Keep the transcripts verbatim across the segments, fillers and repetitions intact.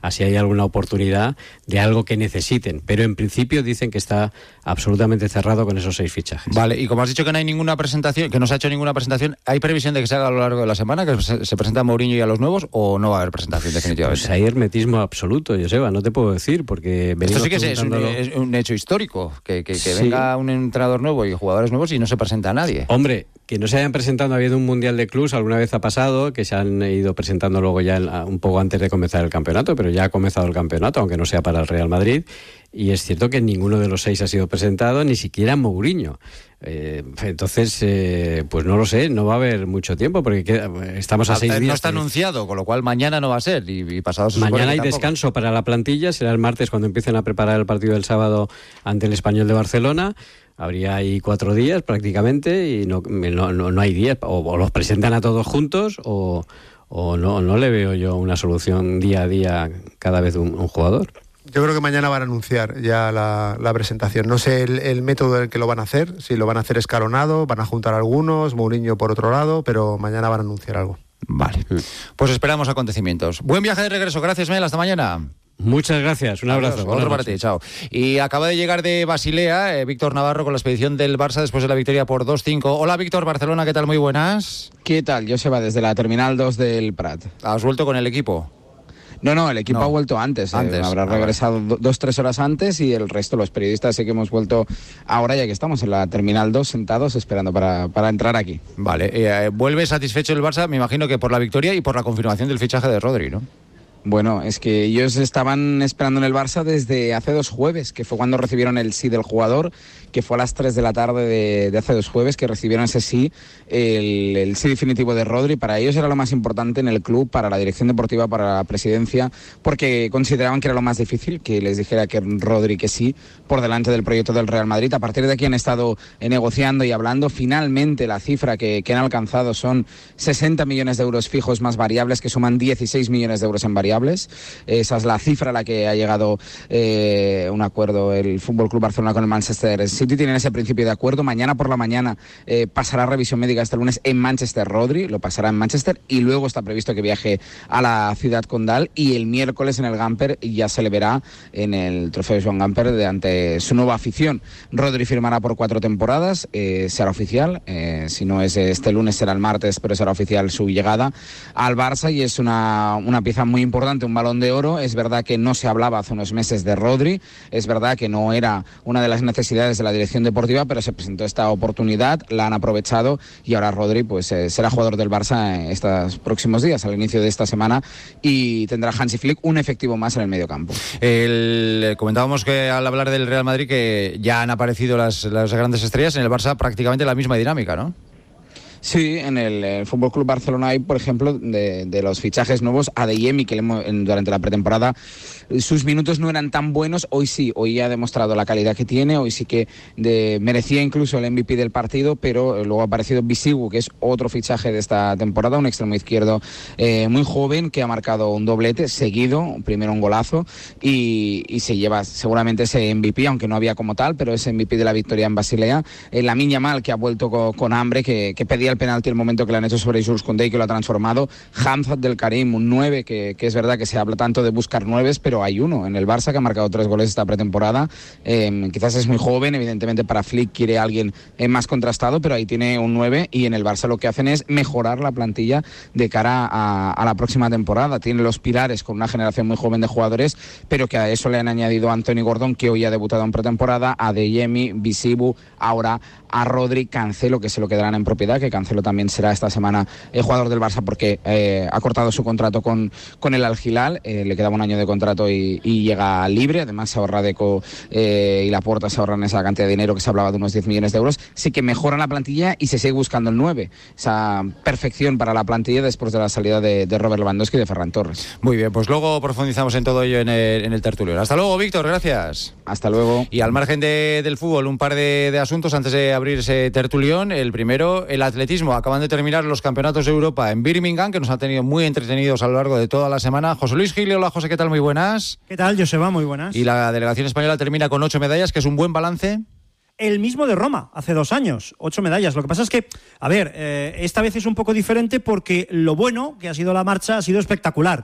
así hay alguna oportunidad de algo que necesiten. Pero en principio dicen que está absolutamente cerrado con esos seis fichajes. Vale, y como has dicho que no hay ninguna presentación, que no se ha hecho ninguna presentación, ¿hay previsión de que se haga a lo largo de la semana, que se, se presenta a Mourinho y a los nuevos, o no va a haber presentación definitivamente? Pues hay hermetismo absoluto, Joseba, no te puedo decir, porque... Esto sí que es un, es un hecho histórico, que, que, que sí. venga un entrenador nuevo y jugadores nuevos y no se presenta a nadie. Hombre, que no se hayan presentado, ha habido un Mundial de Clubs, alguna vez ha pasado, que se han ido presentando luego ya un poco antes de comenzar el campeonato, pero ya ha comenzado el campeonato, aunque no sea para el Real Madrid, y es cierto que ninguno de los seis ha sido presentado, ni siquiera Mourinho. Eh, entonces, eh, pues no lo sé, no va a haber mucho tiempo, porque queda, estamos a seis días. No está que... anunciado, con lo cual mañana no va a ser, y, y pasado se Mañana hay tampoco. Descanso para la plantilla, será el martes cuando empiecen a preparar el partido del sábado ante el Español de Barcelona. Habría ahí cuatro días prácticamente y no, no, no, no hay días, o, o los presentan a todos juntos o, o no, no le veo yo una solución día a día cada vez un, un jugador. Yo creo que mañana van a anunciar ya la, la presentación. No sé el, el método en el que lo van a hacer, si lo van a hacer escalonado, van a juntar algunos, Mourinho por otro lado, pero mañana van a anunciar algo. Vale, pues esperamos acontecimientos. Buen viaje de regreso, gracias Mel, hasta mañana. Muchas gracias, un abrazo. Adiós, otro para ti, chao. Y acaba de llegar de Basilea eh, Víctor Navarro con la expedición del Barça después de la victoria por dos cinco. Hola Víctor, Barcelona, ¿qué tal? Muy buenas. ¿Qué tal? Joseba, desde la Terminal dos del Prat. ¿Has vuelto con el equipo? No, no, el equipo no. ha vuelto antes, antes. Eh, habrá ah, regresado vale. dos, tres horas antes y el resto, los periodistas, sí que hemos vuelto ahora ya que estamos en la Terminal dos sentados esperando para, para entrar aquí. Vale, eh, ¿vuelve satisfecho el Barça? Me imagino que por la victoria y por la confirmación del fichaje de Rodri, ¿no? Bueno, es que ellos estaban esperando en el Barça desde hace dos jueves, que fue cuando recibieron el sí del jugador, que fue a las tres de la tarde de, de hace dos jueves que recibieron ese sí, el, el sí definitivo de Rodri. Para ellos era lo más importante en el club, para la dirección deportiva, para la presidencia, porque consideraban que era lo más difícil, que les dijera que Rodri que sí, por delante del proyecto del Real Madrid. A partir de aquí han estado negociando y hablando. Finalmente la cifra que, que han alcanzado son sesenta millones de euros fijos más variables, que suman dieciséis millones de euros en variables. Esa es la cifra a la que ha llegado eh, un acuerdo el F C Barcelona con el Manchester City. Tienen ese principio de acuerdo. Mañana por la mañana eh, pasará revisión médica este lunes en Manchester Rodri, lo pasará en Manchester y luego está previsto que viaje a la ciudad condal y el miércoles en el Gamper ya se le verá en el trofeo Joan Gamper de ante su nueva afición. Rodri firmará por cuatro temporadas, eh, será oficial, eh, si no es este lunes será el martes, pero será oficial su llegada al Barça y es una, una pieza muy importante, un Balón de Oro. Es verdad que no se hablaba hace unos meses de Rodri, es verdad que no era una de las necesidades de la dirección deportiva, pero se presentó esta oportunidad, la han aprovechado y ahora Rodri pues eh, será jugador del Barça estos próximos días, al inicio de esta semana, y tendrá Hansi Flick un efectivo más en el medio campo. El, comentábamos que al hablar del Real Madrid que ya han aparecido las, las grandes estrellas, en el Barça prácticamente la misma dinámica, ¿no? Sí, en el, el F C Barcelona hay, por ejemplo, de, de los fichajes nuevos, Adeyemi, que le hemos, en, durante la pretemporada sus minutos no eran tan buenos, hoy sí, hoy ha demostrado la calidad que tiene, hoy sí que de, merecía incluso el M V P del partido, pero luego ha aparecido Bisigu, que es otro fichaje de esta temporada, un extremo izquierdo eh, muy joven, que ha marcado un doblete seguido, primero un golazo, y, y se lleva seguramente ese M V P, aunque no había como tal, pero ese M V P de la victoria en Basilea. Eh, Lamine Yamal, que ha vuelto con, con hambre, que, que pedía el penalti el momento que le han hecho sobre Jules Koundé y que lo ha transformado. Hamza Del Karim, un nueve, que, que es verdad que se habla tanto de buscar nueves, pero hay uno en el Barça que ha marcado tres goles esta pretemporada. Eh, quizás es muy joven, evidentemente para Flick quiere a alguien eh, más contrastado, pero ahí tiene un nueve y en el Barça lo que hacen es mejorar la plantilla de cara a, a la próxima temporada. Tiene los pilares con una generación muy joven de jugadores, pero que a eso le han añadido a Anthony Gordon, que hoy ha debutado en pretemporada, a Adeyemi, Bisigu, ahora a Rodri, Cancelo, que se lo quedarán en propiedad, que Cancelo también será esta semana el jugador del Barça porque eh, ha cortado su contrato con, con el Al Hilal, eh, le quedaba un año de contrato y, y llega libre. Además se ahorra Deco eh, y Laporta, se ahorran esa cantidad de dinero que se hablaba de unos diez millones de euros. Sí que mejoran la plantilla y se sigue buscando el nueve, esa perfección para la plantilla después de la salida de, de Robert Lewandowski y de Ferran Torres. Muy bien, pues luego profundizamos en todo ello en el, en el tertulión. Hasta luego, Víctor, gracias. Hasta luego. Y al margen de, del fútbol, un par de, de asuntos antes de abrir ese tertulión. El primero, el atletismo. Acaban de terminar los campeonatos de Europa en Birmingham, que nos han tenido muy entretenidos a lo largo de toda la semana. José Luis Gil, hola José, ¿qué tal? Muy buenas. ¿Qué tal, Joseba? Muy buenas. Y la delegación española termina con ocho medallas, que es un buen balance. El mismo de Roma, hace dos años, ocho medallas. Lo que pasa es que, a ver, eh, esta vez es un poco diferente porque lo bueno que ha sido la marcha ha sido espectacular.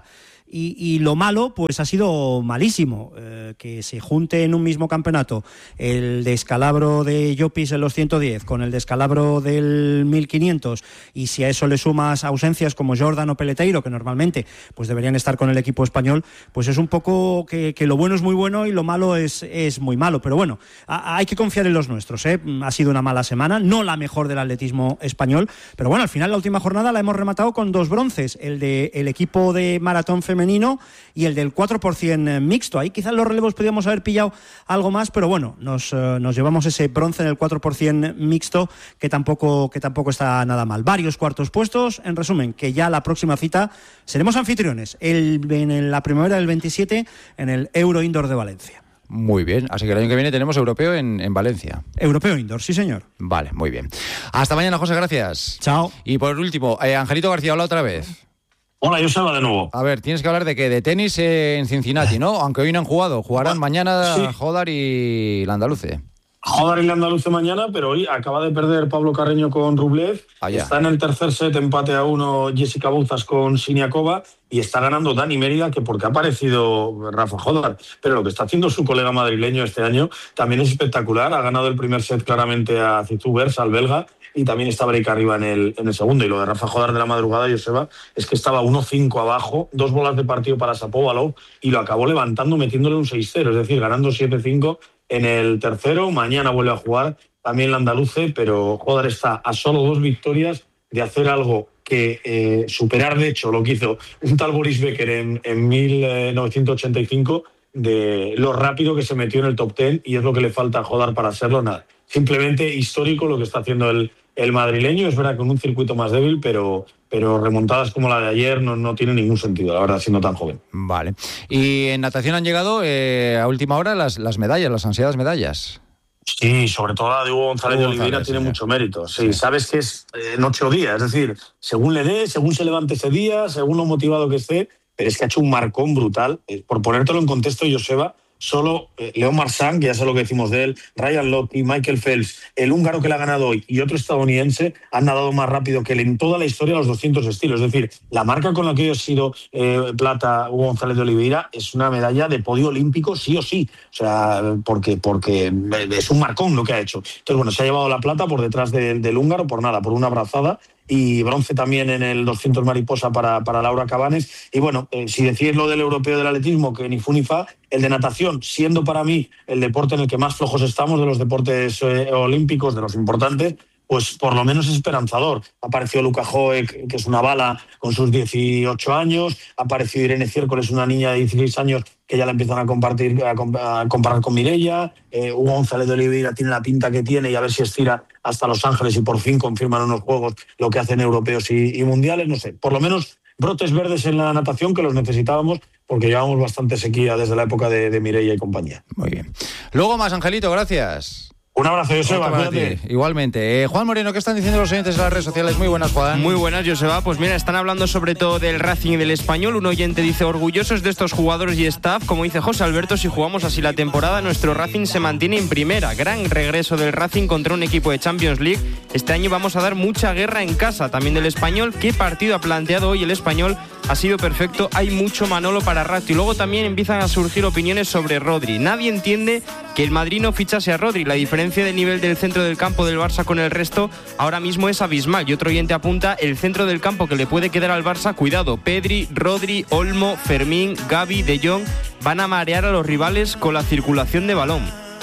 Y, y lo malo, pues ha sido malísimo, eh, que se junte en un mismo campeonato el descalabro de Llopis en los ciento diez con el descalabro del mil quinientos, y si a eso le sumas ausencias como Jordan o Peleteiro, que normalmente pues deberían estar con el equipo español, pues es un poco que, que lo bueno es muy bueno y lo malo es, es muy malo. Pero bueno, a, hay que confiar en los nuestros, ¿eh? Ha sido una mala semana, no la mejor del atletismo español, pero bueno, al final la última jornada la hemos rematado con dos bronces, el de el equipo de maratón femenino femenino y el del cuatro por ciento mixto. Ahí quizás los relevos podríamos haber pillado algo más, pero bueno, nos, eh, nos llevamos ese bronce en el cuatro por ciento mixto, que tampoco, que tampoco está nada mal. Varios cuartos puestos. En resumen, que ya la próxima cita seremos anfitriones el, en la primavera del veintisiete en el Euro Indoor de Valencia. Muy bien, así que el año que viene tenemos europeo en, en Valencia. Europeo Indoor, sí señor. Vale, muy bien. Hasta mañana, José, gracias. Chao. Y por último, eh, Angelito García, hola otra vez. Hola, Joseba, de nuevo. A ver, tienes que hablar de qué, de tenis eh, en Cincinnati, ¿no? Aunque hoy no han jugado, jugarán mañana sí. Jodar y Landaluce. Jodar y Landaluce mañana, pero hoy acaba de perder Pablo Carreño con Rublev. Allá. Está en el tercer set, empate a uno Jessica Bouzas con Siniakova, y está ganando Dani Mérida, que porque ha aparecido Rafa Jodar. Pero lo que está haciendo su colega madrileño este año también es espectacular. Ha ganado el primer set claramente a Zizou-Bersa, al belga, y también está break arriba en el, en el segundo. Y lo de Rafa Jodar de la madrugada, Joseba, es que estaba uno cinco abajo, dos bolas de partido para Shapovalov, y lo acabó levantando metiéndole un seis cero, es decir, ganando siete cinco en el tercero. Mañana vuelve a jugar también Landaluce, pero Jodar está a solo dos victorias de hacer algo que eh, superar, de hecho, lo que hizo un tal Boris Becker en, en mil novecientos ochenta y cinco, de lo rápido que se metió en el top diez, y es lo que le falta a Jodar para hacerlo. Nada, simplemente histórico lo que está haciendo el, el madrileño. Es verdad que con un circuito más débil, pero, pero remontadas como la de ayer no, no tiene ningún sentido, la verdad, siendo tan joven. Vale. Y en natación han llegado eh, a última hora las, las medallas, las ansiadas medallas. Sí, sobre todo la de Hugo González de Oliveira tiene sí, mucho mérito. Sí, sí, sabes que es eh, noche o día, es decir, según le dé, según se levante ese día, según lo motivado que esté, pero es que ha hecho un marcón brutal. Eh, por ponértelo en contexto, Joseba, solo eh, Leon Marchand, que ya sé lo que decimos de él, Ryan Lochte, Michael Phelps, el húngaro que le ha ganado hoy y otro estadounidense han nadado más rápido que él en toda la historia los doscientos estilos. Es decir, la marca con la que hoy ha sido eh, plata Hugo González de Oliveira es una medalla de podio olímpico sí o sí. O sea, porque, porque es un marcón lo que ha hecho. Entonces, bueno, se ha llevado la plata por detrás de, del húngaro, por nada, por una brazada. Y bronce también en el doscientos mariposa para, para Laura Cabanes. Y bueno, eh, si decís lo del europeo del atletismo, que ni fu ni fa, el de natación, siendo para mí el deporte en el que más flojos estamos de los deportes eh, olímpicos, de los importantes, pues por lo menos es esperanzador. Ha aparecido Luca Hoek, que es una bala con sus dieciocho años, ha aparecido Irene Ciércoles, una niña de dieciséis años que ya la empiezan a compartir, a, a comparar con Mireia. eh, Hugo González de Oliveira tiene la pinta que tiene, y a ver si estira hasta Los Ángeles y por fin confirman unos juegos lo que hacen europeos y, y mundiales. No sé, por lo menos brotes verdes en la natación, que los necesitábamos, porque llevamos bastante sequía desde la época de, de Mireia y compañía. Muy bien. Luego más, Angelito, gracias. Un abrazo, Joseba. Igualmente. Eh, Juan Moreno, ¿qué están diciendo los oyentes en las redes sociales? Muy buenas, Juan. Muy buenas, Joseba. Pues mira, están hablando sobre todo del Racing y del Español. Un oyente dice, orgullosos de estos jugadores y staff. Como dice José Alberto, si jugamos así la temporada, nuestro Racing se mantiene en primera. Gran regreso del Racing contra un equipo de Champions League. Este año vamos a dar mucha guerra en casa. También del Español. ¿Qué partido ha planteado hoy el Español? Ha sido perfecto. Hay mucho Manolo para rato. Y luego también empiezan a surgir opiniones sobre Rodri. Nadie entiende que el Madrid no fichase a Rodri. La diferencia del nivel del centro del campo del Barça con el resto ahora mismo es abismal. Y otro oyente apunta, el centro del campo que le puede quedar al Barça, cuidado, Pedri, Rodri, Olmo, Fermín, Gavi, De Jong van a marear a los rivales con la circulación de balón.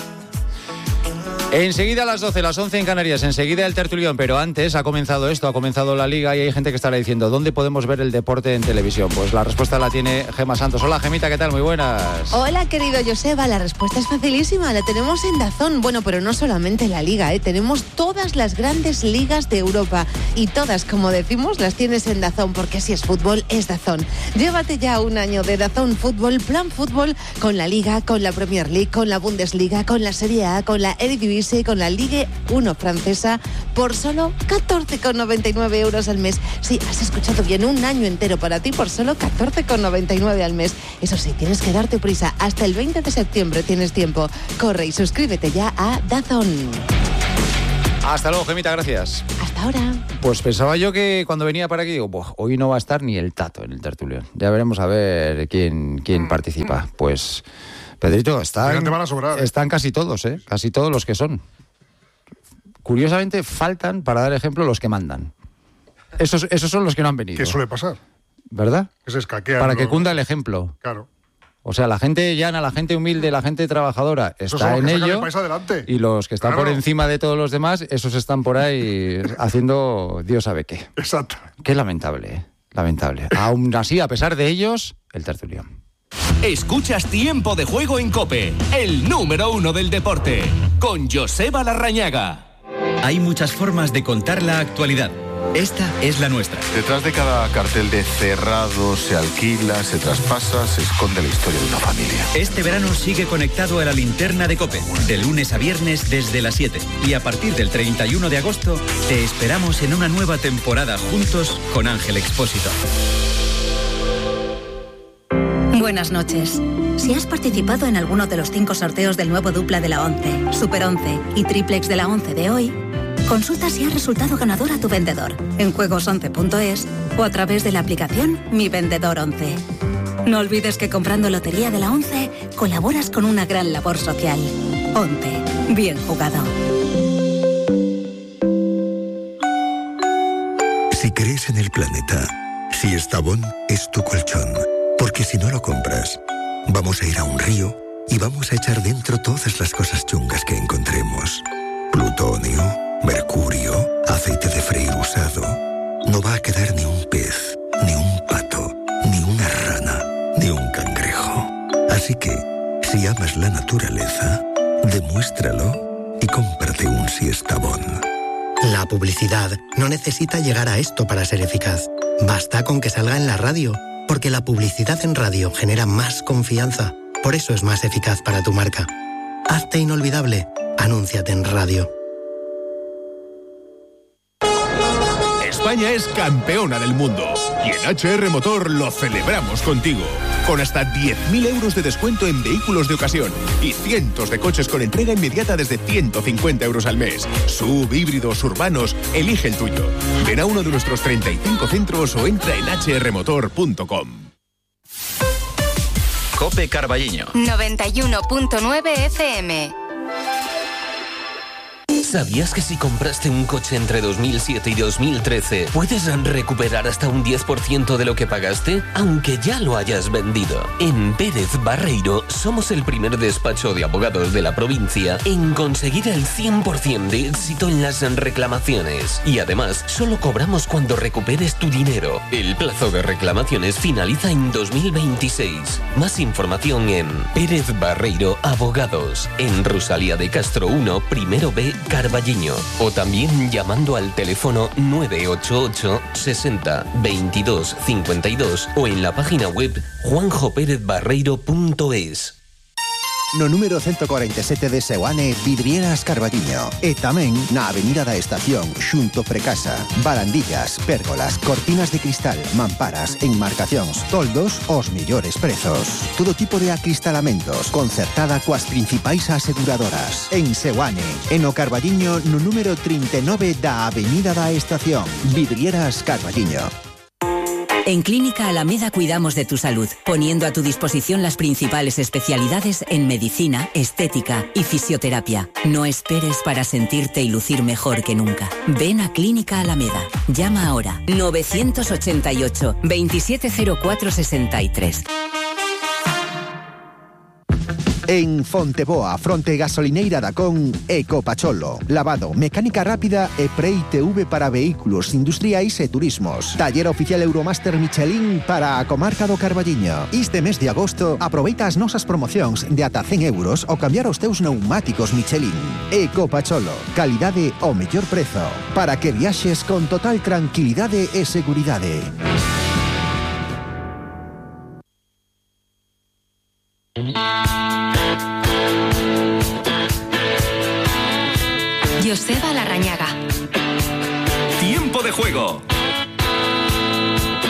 Enseguida a las doce, las once en Canarias, enseguida el tertulión, pero antes ha comenzado esto, ha comenzado la Liga, y hay gente que estará diciendo, ¿dónde podemos ver el deporte en televisión? Pues la respuesta la tiene Gema Santos. Hola, Gemita, ¿qué tal? Muy buenas. Hola, querido Joseba, la respuesta es facilísima, la tenemos en DAZN. Bueno, pero no solamente la Liga, ¿eh? Tenemos todas las grandes ligas de Europa, y todas, como decimos, las tienes en DAZN, porque si es fútbol, es DAZN. Llévate ya un año de DAZN Fútbol, plan fútbol, con la Liga, con la Premier League, con la Bundesliga, con la Serie A, con la Eredivisie, con la Ligue uno francesa, por solo catorce con noventa y nueve euros al mes. Sí, has escuchado bien, un año entero para ti por solo catorce con noventa y nueve al mes. Eso sí, tienes que darte prisa. Hasta el veinte de septiembre tienes tiempo. Corre y suscríbete ya a DAZN. Hasta luego, Gemita, gracias. Hasta ahora. Pues pensaba yo que cuando venía para aquí, digo, pues hoy no va a estar ni el Tato en el tertulión. Ya veremos a ver quién, quién participa. Pues, Pedrito, están, te van a sobrar, ¿eh? están casi todos, ¿eh? Casi todos los que son. Curiosamente, faltan, para dar ejemplo, los que mandan. Esos, esos son los que no han venido. ¿Qué suele pasar? ¿Verdad? Que se escaquean. Para los... que cunda el ejemplo. Claro. O sea, la gente llana, la gente humilde, la gente trabajadora Esos está son los en que sacan ello. el país adelante. Y los que están Claro. por encima de todos los demás, esos están por ahí haciendo Dios sabe qué. Exacto. Qué lamentable, ¿eh? Lamentable. Aún así, a pesar de ellos, el tertulión. Escuchas Tiempo de Juego en COPE, el número uno del deporte, con Joseba Larrañaga. Hay muchas formas de contar la actualidad. Esta es la nuestra. Detrás de cada cartel de cerrado, se alquila, se traspasa, se esconde la historia de una familia. Este verano sigue conectado a la linterna de COPE, de lunes a viernes desde las siete. Y a partir del treinta y uno de agosto, te esperamos en una nueva temporada juntos con Ángel Expósito. Buenas noches. Si has participado en alguno de los cinco sorteos del nuevo dupla de la once, Super once y Triplex de la once de hoy, consulta si has resultado ganador a tu vendedor en juegos once punto es o a través de la aplicación Mi Vendedor once. No olvides que comprando Lotería de la once colaboras con una gran labor social. once. Bien jugado. Si crees en el planeta, Siestabón es tu colchón. Porque si no lo compras, vamos a ir a un río y vamos a echar dentro todas las cosas chungas que encontremos. Plutonio, mercurio, aceite de freír usado. No va a quedar ni un pez, ni un pato, ni una rana, ni un cangrejo. Así que, si amas la naturaleza, demuéstralo y cómprate un Siestabón. La publicidad no necesita llegar a esto para ser eficaz. Basta con que salga en la radio, porque la publicidad en radio genera más confianza. Por eso es más eficaz para tu marca. Hazte inolvidable. Anúnciate en radio. España es campeona del mundo y en H R Motor lo celebramos contigo. Con hasta diez mil euros de descuento en vehículos de ocasión y cientos de coches con entrega inmediata desde ciento cincuenta euros al mes. Sub, híbridos, urbanos, elige el tuyo. Ven a uno de nuestros treinta y cinco centros o entra en hache erre motor punto com. COPE Carballiño. noventa y uno punto nueve F M. ¿Sabías que si compraste un coche entre dos mil siete y dos mil trece puedes recuperar hasta un diez por ciento de lo que pagaste, aunque ya lo hayas vendido? En Pérez Barreiro somos el primer despacho de abogados de la provincia en conseguir el cien por ciento de éxito en las reclamaciones. Y además, solo cobramos cuando recuperes tu dinero. El plazo de reclamaciones finaliza en dos mil veintiséis. Más información en Pérez Barreiro Abogados, en Rosalía de Castro uno, primero B, Carballiño, o también llamando al teléfono nueve ocho ocho sesenta veintidós cincuenta y dos o en la página web juanjo pérez barreiro punto es. No número ciento cuarenta y siete de Seoane, Vidrieras Carballiño. E tamén na Avenida da Estación, xunto Precasa. Barandillas, pérgolas, cortinas de cristal, mamparas, enmarcacións, toldos, os millores prezos. Todo tipo de acristalamentos, concertada coas principais aseguradoras. En Seoane, en o Carballiño, no número trinta e nove da Avenida da Estación. Vidrieras Carballiño. En Clínica Alameda cuidamos de tu salud, poniendo a tu disposición las principales especialidades en medicina, estética y fisioterapia. No esperes para sentirte y lucir mejor que nunca. Ven a Clínica Alameda. Llama ahora novecientos ochenta y ocho, veintisiete cero cuatro sesenta y tres. En Fonteboa, fronte gasolineira da Con, Ecopacholo. Lavado, mecánica rápida e Pre I T V para vehículos industriais e turismos. Taller oficial Euromaster Michelin para a comarca do Carballiño. Este mes de agosto, aproveita as nosas promocións de ata cen euros ao cambiar os teus neumáticos Michelin. Ecopacholo, calidade ao mellor prezo. Para que viaxes con total tranquilidade e seguridade. Joseba Larrañaga. Tiempo de Juego.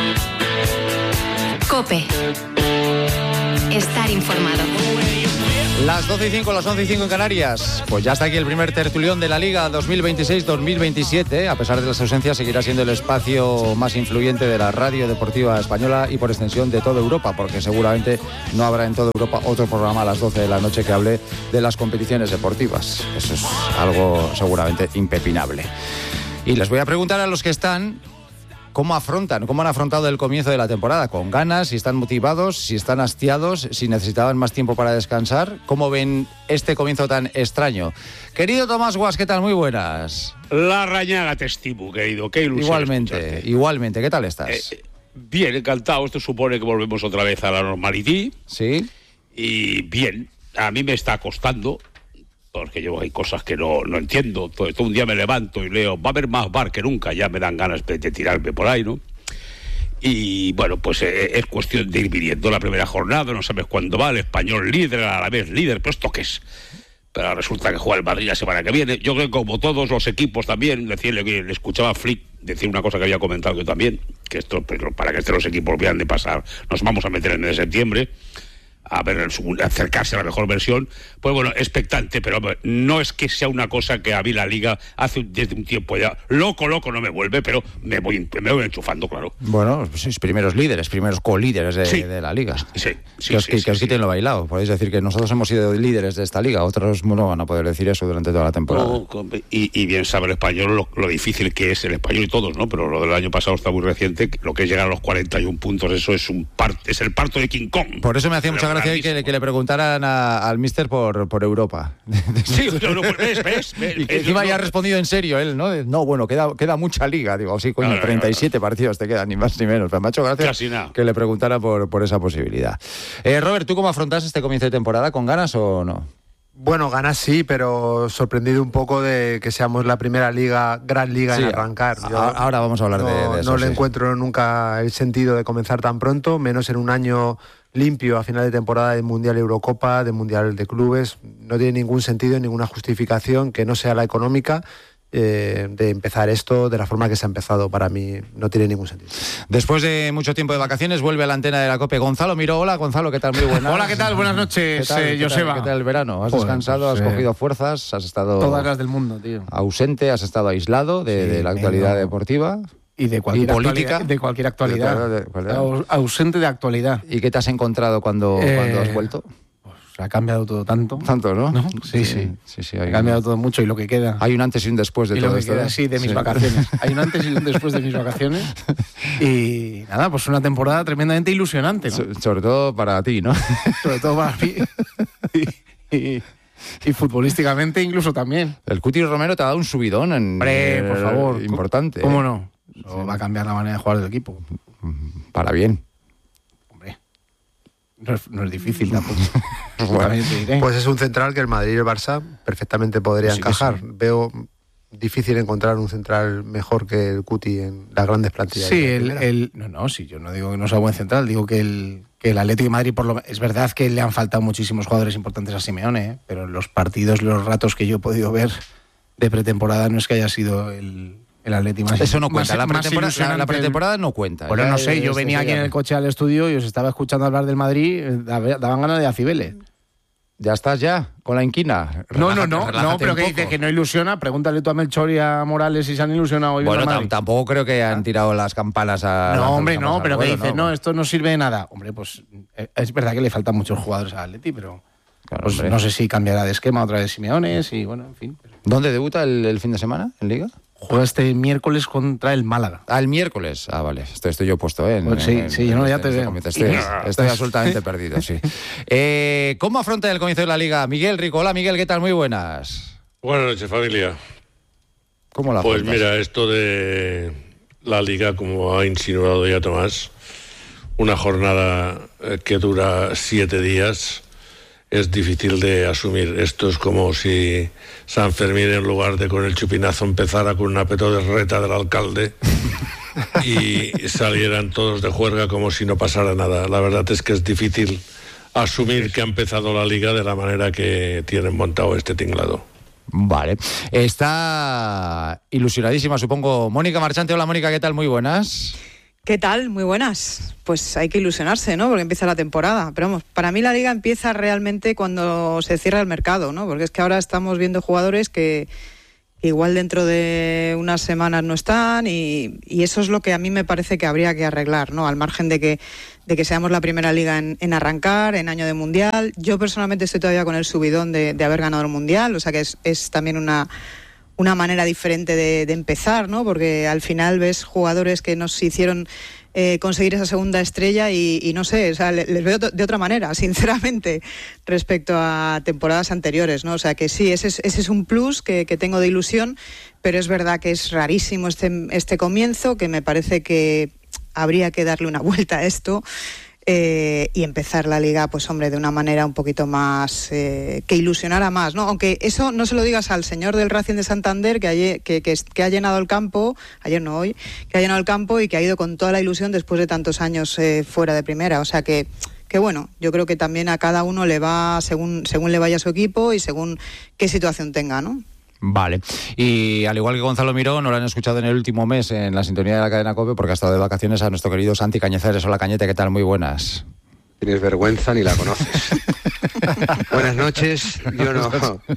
COPE. Estar informado. Las doce y cinco, las once y cinco en Canarias. Pues ya está aquí el primer tertulión de la Liga dos mil veintiséis dos mil veintisiete. A pesar de las ausencias, seguirá siendo el espacio más influyente de la radio deportiva española y por extensión de toda Europa, porque seguramente no habrá en toda Europa otro programa a las doce de la noche que hable de las competiciones deportivas. Eso es algo seguramente impepinable. Y les voy a preguntar a los que están cómo afrontan, cómo han afrontado el comienzo de la temporada, con ganas, si están motivados, si están hastiados, si necesitaban más tiempo para descansar. ¿Cómo ven este comienzo tan extraño? Querido Tomás Guas, ¿qué tal? Muy buenas. La Rañaga te estimo, querido. Qué ilusión. Igualmente, escucharte. igualmente. ¿Qué tal estás? Eh, bien, encantado. Esto supone que volvemos otra vez a la normalidad. Sí. Y bien, a mí me está costando, porque yo hay cosas que no, no entiendo. Todo, todo un día me levanto y leo, va a haber más bar que nunca, ya me dan ganas de, de tirarme por ahí, ¿no? Y bueno, pues eh, es cuestión de ir viniendo la primera jornada, no sabes cuándo va, el Español líder, a la vez líder, pero ¿esto qué es? Pero resulta que juega el Madrid la semana que viene. Yo creo que como todos los equipos también, decirle que le escuchaba a Flick decir una cosa que había comentado yo también, que esto, pero para que estén los equipos vean de pasar, nos vamos a meter en el de septiembre, a ver, acercarse a la mejor versión. Pues bueno, expectante, pero no es que sea una cosa que a mí la Liga hace desde un tiempo ya, loco, loco no me vuelve, pero me voy, me voy enchufando, claro. Bueno, sois primeros líderes, primeros co-líderes de, sí. de la Liga. Sí, sí, que os, sí, que, sí, que os sí. quiten lo bailado. Podéis decir que nosotros hemos sido líderes de esta Liga, otros no van a poder decir eso durante toda la temporada. No, y, y bien sabe el español lo, lo difícil que es, el español y todos, ¿no? Pero lo del año pasado está muy reciente, lo que es llegar a los cuarenta y un puntos, eso es un par, es el parto de King Kong. Por eso me hacía mucha gracia que, que le preguntaran a, al míster por, por Europa. Sí, no, no, pues ves, ves, ves. Y que encima no, ya ha respondido en serio él, ¿no? No, bueno, queda, queda mucha Liga. Digo, sí, coño, no, no, treinta y siete no, no. partidos te quedan, ni más ni menos. Pero me ha hecho gracia Casi nada. que le preguntara por, por esa posibilidad. Eh, Robert, ¿tú cómo afrontas este comienzo de temporada? ¿Con ganas o no? Bueno, ganas sí, pero sorprendido un poco de que seamos la primera liga, gran liga Sí, en arrancar. Yo ahora vamos a hablar no, de, de eso. No le sí. encuentro nunca el sentido de comenzar tan pronto, menos en un año limpio a final de temporada de Mundial Eurocopa, de Mundial de Clubes. No tiene ningún sentido, ninguna justificación que no sea la económica eh, de empezar esto de la forma que se ha empezado. Para mí no tiene ningún sentido. Después de mucho tiempo de vacaciones, vuelve a la antena de la COPE Gonzalo Miró. Hola, Gonzalo, ¿qué tal? Muy buenas. Hola, ¿qué tal? Buenas noches, ¿Qué tal, eh, ¿qué Joseba. tal, ¿Qué tal el verano? ¿Has Joder, descansado? pues, ¿Has eh, cogido fuerzas? ¿Has estado Todas las del mundo, tío. ausente? ¿Has estado aislado de, Sí, de la actualidad menos. deportiva? Y de cualquier ¿Y política? actualidad. De cualquier actualidad. De- de- de- de- Aus- ausente de actualidad. ¿Y qué te has encontrado cuando, Eh, cuando has vuelto? Se ha cambiado todo tanto. Tanto, ¿no? ¿No? Sí, sí. sí, sí, Ha hay, cambiado todo mucho y lo que queda. hay un antes y un después de y lo todo que esto. queda, ¿eh? sí, de mis vacaciones. Hay un antes y un después de mis vacaciones. Y nada, pues una temporada tremendamente ilusionante, ¿no? So- sobre todo para ti, ¿no? Sobre todo para mí. Y, y- y futbolísticamente incluso también. El Cuti Romero te ha dado un subidón en, Hombre, por eh, favor. importante. ¿Cómo ¿eh? no? Eso va a cambiar la manera de jugar del equipo. Para bien. No es, no es difícil tampoco. Bueno, También te diré. pues es un central que el Madrid y el Barça perfectamente podrían Sí que encajar. sí. Veo difícil encontrar un central mejor que el Cuti en las grandes plantillas. Sí, de la el, primera. el- no, no, sí, yo no digo que no sea buen central, digo que el, que el Atlético de Madrid, por lo, es verdad que le han faltado muchísimos jugadores importantes a Simeone, ¿eh? Pero en los partidos, los ratos que yo he podido ver de pretemporada no es que haya sido el, el Atlético más Eso no cuenta. más- La más pretemporada, la- ilusionante. la pretemporada no cuenta. Bueno, Ya no sé, yo es- venía eso aquí ya en el no. coche al estudio y os estaba escuchando hablar del Madrid, eh, daba- daban ganas de Acibele. ¿Ya estás ya con la inquina? No, no, Relájate, no, relájate no, pero un que poco. dice que no ilusiona. Pregúntale tú a Melchor y a Morales si se han ilusionado hoy Bueno, viendo al tam- Madrid. tampoco creo que han tirado las campanas a... No, las hombre, campanas no, al pero que vuelo, dice, no, esto no sirve de nada. Hombre, pues eh, es verdad que le faltan muchos jugadores a Atleti, pero Claro, pues, hombre. no sé si cambiará de esquema otra vez Simeone y bueno, en fin. ¿Dónde debuta el, el fin de semana en Liga? Juega este miércoles contra el Málaga. Ah, el miércoles. Ah, vale. Estoy, estoy yo puesto, ¿eh? En- Pues sí, en- sí, yo no, en ya este- te en este veo. comienzo. Estoy, estoy absolutamente perdido, sí. Eh, ¿Cómo afronta el comienzo de la Liga? Miguel Rico. Hola, Miguel, ¿qué tal? Muy buenas. Buenas noches, familia. ¿Cómo la Pues afrontas? mira, esto de la Liga, como ha insinuado ya Tomás, una jornada eh, que dura siete días, es difícil de asumir. Esto es como si San Fermín, en lugar de con el chupinazo, empezara con una petodreta del alcalde y salieran todos de juerga como si no pasara nada. La verdad es que es difícil asumir que ha empezado la Liga de la manera que tienen montado este tinglado. Vale. Está ilusionadísima, supongo, Mónica Marchante. Hola, Mónica, ¿qué tal? Muy buenas. ¿Qué tal? Muy buenas. Pues hay que ilusionarse, ¿no? Porque empieza la temporada. Pero vamos, para mí la Liga empieza realmente cuando se cierra el mercado, ¿no? Porque es que ahora estamos viendo jugadores que, que igual dentro de unas semanas no están y, y eso es lo que a mí me parece que habría que arreglar, ¿no? Al margen de que, de que seamos la primera Liga en, en arrancar, en año de Mundial. Yo personalmente estoy todavía con el subidón de, de haber ganado el Mundial, o sea que es, es también una... una manera diferente de, de empezar, ¿no? Porque al final ves jugadores que nos hicieron eh, conseguir esa segunda estrella y, y no sé, o sea, les veo de otra manera, sinceramente, respecto a temporadas anteriores, ¿no? O sea que sí, ese es, ese es un plus que, que tengo de ilusión, pero es verdad que es rarísimo este, este comienzo, que me parece que habría que darle una vuelta a esto. Eh, y empezar la Liga, pues hombre, de una manera un poquito más eh, que ilusionara más, ¿no? Aunque eso no se lo digas al señor del Racing de Santander que, ayer, que, que, que ha llenado el campo, ayer no hoy, que ha llenado el campo y que ha ido con toda la ilusión después de tantos años eh, fuera de primera, o sea que que bueno, yo creo que también a cada uno le va según según le vaya su equipo y según qué situación tenga, ¿no? Vale, y al igual que Gonzalo Miró, no lo han escuchado en el último mes en la sintonía de la cadena COPE porque ha estado de vacaciones a nuestro querido Santi Cañizares. Hola Cañete, ¿qué tal? Muy buenas. Tienes vergüenza ni la conoces. Buenas noches, yo no,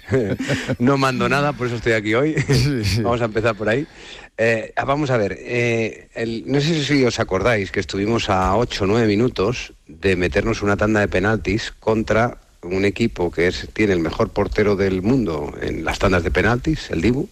no mando nada, por eso estoy aquí hoy. Sí, sí. Vamos a empezar por ahí. Eh, vamos a ver, eh, el, no sé si os acordáis que estuvimos a ocho o nueve minutos de meternos una tanda de penaltis contra un equipo que es, tiene el mejor portero del mundo en las tandas de penaltis, el Dibu,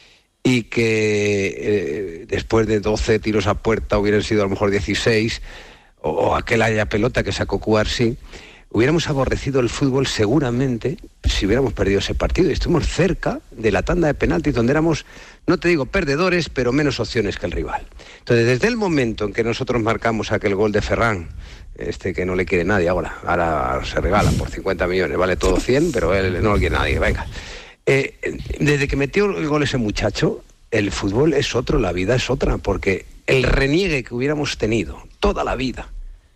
y que eh, después de doce tiros a puerta hubieran sido a lo mejor dieciséis, o, o aquel haya pelota que sacó Cuarsi, hubiéramos aborrecido el fútbol seguramente si hubiéramos perdido ese partido. Y estuvimos cerca de la tanda de penaltis donde éramos, no te digo perdedores, pero menos opciones que el rival. Entonces, desde el momento en que nosotros marcamos aquel gol de Ferran, este que no le quiere nadie ahora, ahora se regala por cincuenta millones, vale todo cien, pero él no lo quiere nadie, venga. Eh, desde que metió el gol ese muchacho, el fútbol es otro, la vida es otra, porque el reniegue que hubiéramos tenido toda la vida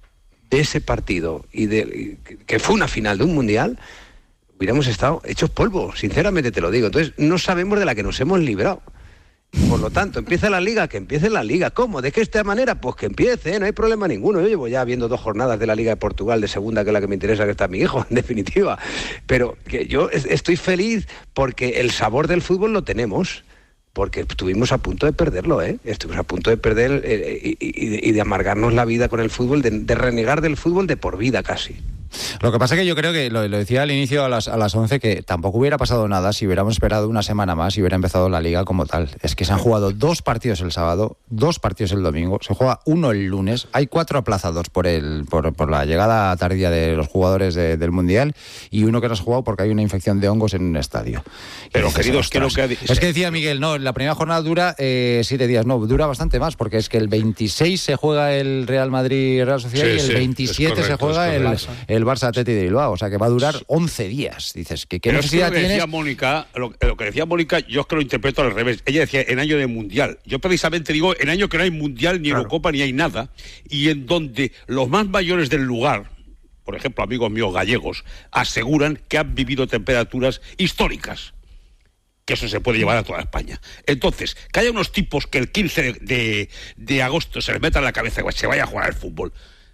de ese partido, y de que fue una final de un mundial, hubiéramos estado hechos polvo, sinceramente te lo digo. Entonces, no sabemos de la que nos hemos librado. Por lo tanto, empieza la Liga, que empiece la Liga. ¿Cómo? ¿De qué esta manera? Pues que empiece, ¿eh? No hay problema ninguno. Yo llevo ya viendo dos jornadas de la Liga de Portugal de segunda, que es la que me interesa, que está mi hijo, en definitiva. Pero que yo estoy feliz porque el sabor del fútbol lo tenemos, porque estuvimos a punto de perderlo, ¿eh? Estuvimos a punto de perder eh, y, y, y de amargarnos la vida con el fútbol, de, de renegar del fútbol de por vida casi. Lo que pasa es que yo creo que, lo, lo decía al inicio a las, a las once, que tampoco hubiera pasado nada si hubiéramos esperado una semana más y hubiera empezado la Liga como tal. Es que se han jugado dos partidos el sábado, dos partidos el domingo, se juega uno el lunes, hay cuatro aplazados por el por, por la llegada tardía de los jugadores de, del Mundial y uno que no se ha jugado porque hay una infección de hongos en un estadio. Pero queridos, creo que... Es que decía Miguel, no, la primera jornada dura eh, siete días, no, dura bastante más, porque es que el veintiséis se juega el Real Madrid-Real Sociedad sí, y el sí, veintisiete correcto, se juega el, el Barça-Atleti de Bilbao, o sea que va a durar once días. Dices, ¿qué, qué necesidad tienes? Decía Mónica, lo, lo que decía Mónica, yo es que lo interpreto al revés. Ella decía en año de Mundial. Yo precisamente digo en año que no hay Mundial, ni claro. Eurocopa, ni hay nada, y en donde los más mayores del lugar, por ejemplo, amigos míos gallegos, aseguran que han vivido temperaturas históricas, que eso se puede llevar a toda España. Entonces, que haya unos tipos que el quince de, de agosto se les meta en la cabeza que se vaya a jugar al fútbol,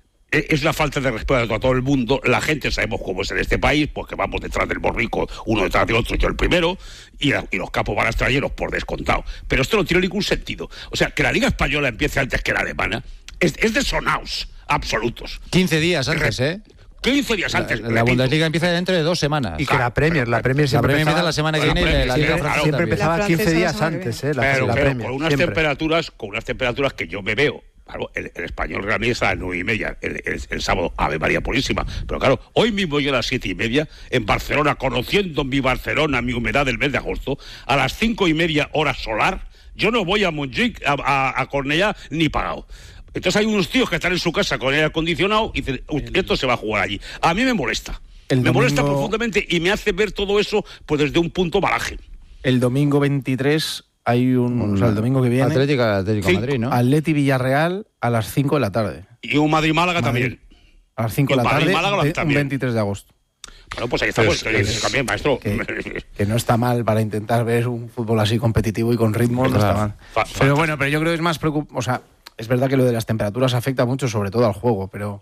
es la falta de respeto a todo el mundo. La gente sabemos cómo es en este país, porque vamos detrás del borrico, uno detrás de otro, yo el primero, y, y los capos van a extranjeros por descontado. Pero esto no tiene ningún sentido. O sea, que la Liga Española empiece antes que la alemana es, es de sonaos absolutos. quince días antes, ¿eh? quince días antes. La, la Bundesliga empieza dentro de dos semanas. Y que la Premier, la Premier siempre la Premier empezaba la semana que viene y la, la Liga Francesa siempre empezaba quince días antes, ¿eh? La, pero, la pero Premier, con unas siempre. temperaturas, con unas temperaturas que yo me veo. Claro, el, el Español Real Madrid está a las nueve y media, el, el, el sábado, Ave María Purísima. Pero claro, hoy mismo yo a las siete y media, en Barcelona, conociendo mi Barcelona, mi humedad del mes de agosto, a las cinco y media hora solar, yo no voy a Montjuic, a, a, a Cornellá, ni pagado. Entonces hay unos tíos que están en su casa con aire acondicionado y dicen, esto se va a jugar allí. A mí me molesta. El me domingo... molesta profundamente y me hace ver todo eso pues desde un punto balaje. El domingo veintitrés... Hay un, un o sea, el domingo que viene Atlético, Atlético sí. Madrid, ¿no? Atleti Villarreal a las cinco de la tarde. Y un Madrid Málaga también. A las cinco de la tarde, de, un veintitrés de agosto. Bueno, pues ahí estamos, pues, es, también, maestro. Que, que no está mal para intentar ver un fútbol así competitivo y con ritmo, no está mal. Fa, fa, pero bueno, pero yo creo que es más preocupante, o sea, es verdad que lo de las temperaturas afecta mucho, sobre todo al juego, pero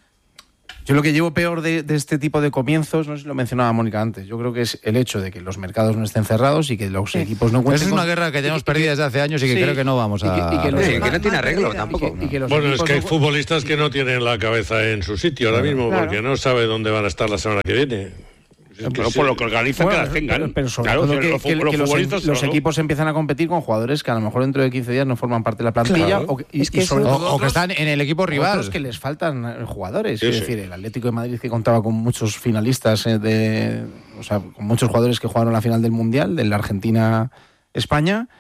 yo lo que llevo peor de, de este tipo de comienzos, no sé si lo mencionaba Mónica antes, yo creo que es el hecho de que los mercados no estén cerrados y que los sí. equipos no cuenten. Esa es una con... guerra que tenemos perdida desde hace años y que sí. creo que no vamos a... Y que, y que, no, sí, que no tiene arreglo tampoco. Y que, y que bueno, es que hay futbolistas que no tienen la cabeza en su sitio ahora mismo, claro. porque no sabe dónde van a estar la semana que viene. Es que pero sí. por lo que organizan bueno, que las tengan. Pero, pero sobre claro, todo que, los, que, los, que los, futbolistas, los ¿no? equipos empiezan a competir con jugadores que a lo mejor dentro de quince días no forman parte de la plantilla claro. o, que, y, es que y sobre eso, todo o, otros, o que están en el equipo rival. Otros que les faltan jugadores. Sí, es sí. decir, el Atlético de Madrid que contaba con muchos finalistas, eh, de, o sea, con muchos jugadores que jugaron la final del Mundial, de la Argentina-España.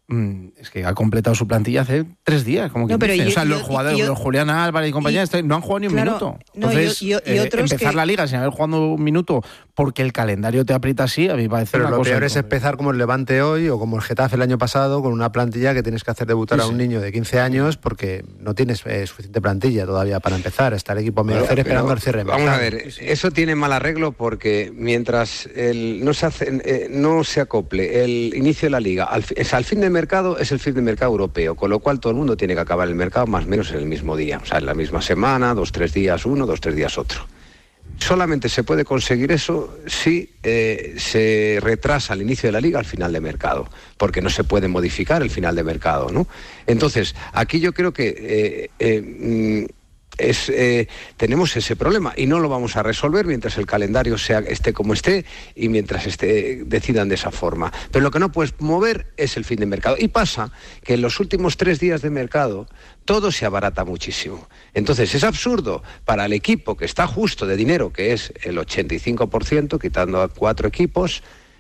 Es que ha completado su plantilla hace tres días, como que no, pero dice. yo, o sea, yo, los jugadores, yo, los Julián Álvarez y compañía, y, no han jugado ni un claro, minuto. No, Entonces, y, y, y eh, empezar que... la liga sin haber jugado un minuto porque el calendario te aprieta así, a mí me parece pero una lo cosa peor es empezar como el Levante hoy o como el Getafe el año pasado, con una plantilla que tienes que hacer debutar sí, a un sí. niño de quince años porque no tienes eh, suficiente plantilla todavía para empezar. Está el equipo a medio hacer esperando el cierre. Vamos a ver, sí, sí. eso tiene mal arreglo porque mientras el, no, se hace, eh, no se acople el inicio de la liga, al, es, al fin de mercado es el fin de mercado europeo, con lo cual todo el mundo tiene que acabar el mercado más o menos en el mismo día, o sea, en la misma semana, dos, tres días uno, dos, tres días otro. Solamente se puede conseguir eso si eh, se retrasa el inicio de la liga al final de mercado, porque no se puede modificar el final de mercado, ¿no? Entonces, aquí yo creo que... Eh, eh, Es, eh, tenemos ese problema y no lo vamos a resolver mientras el calendario sea, esté como esté y mientras esté, decidan de esa forma. Pero lo que no puedes mover es el fin de mercado. Y pasa que en los últimos tres días de mercado todo se abarata muchísimo. Entonces es absurdo para el equipo que está justo de dinero, que es el ochenta y cinco por ciento, quitando a cuatro equipos,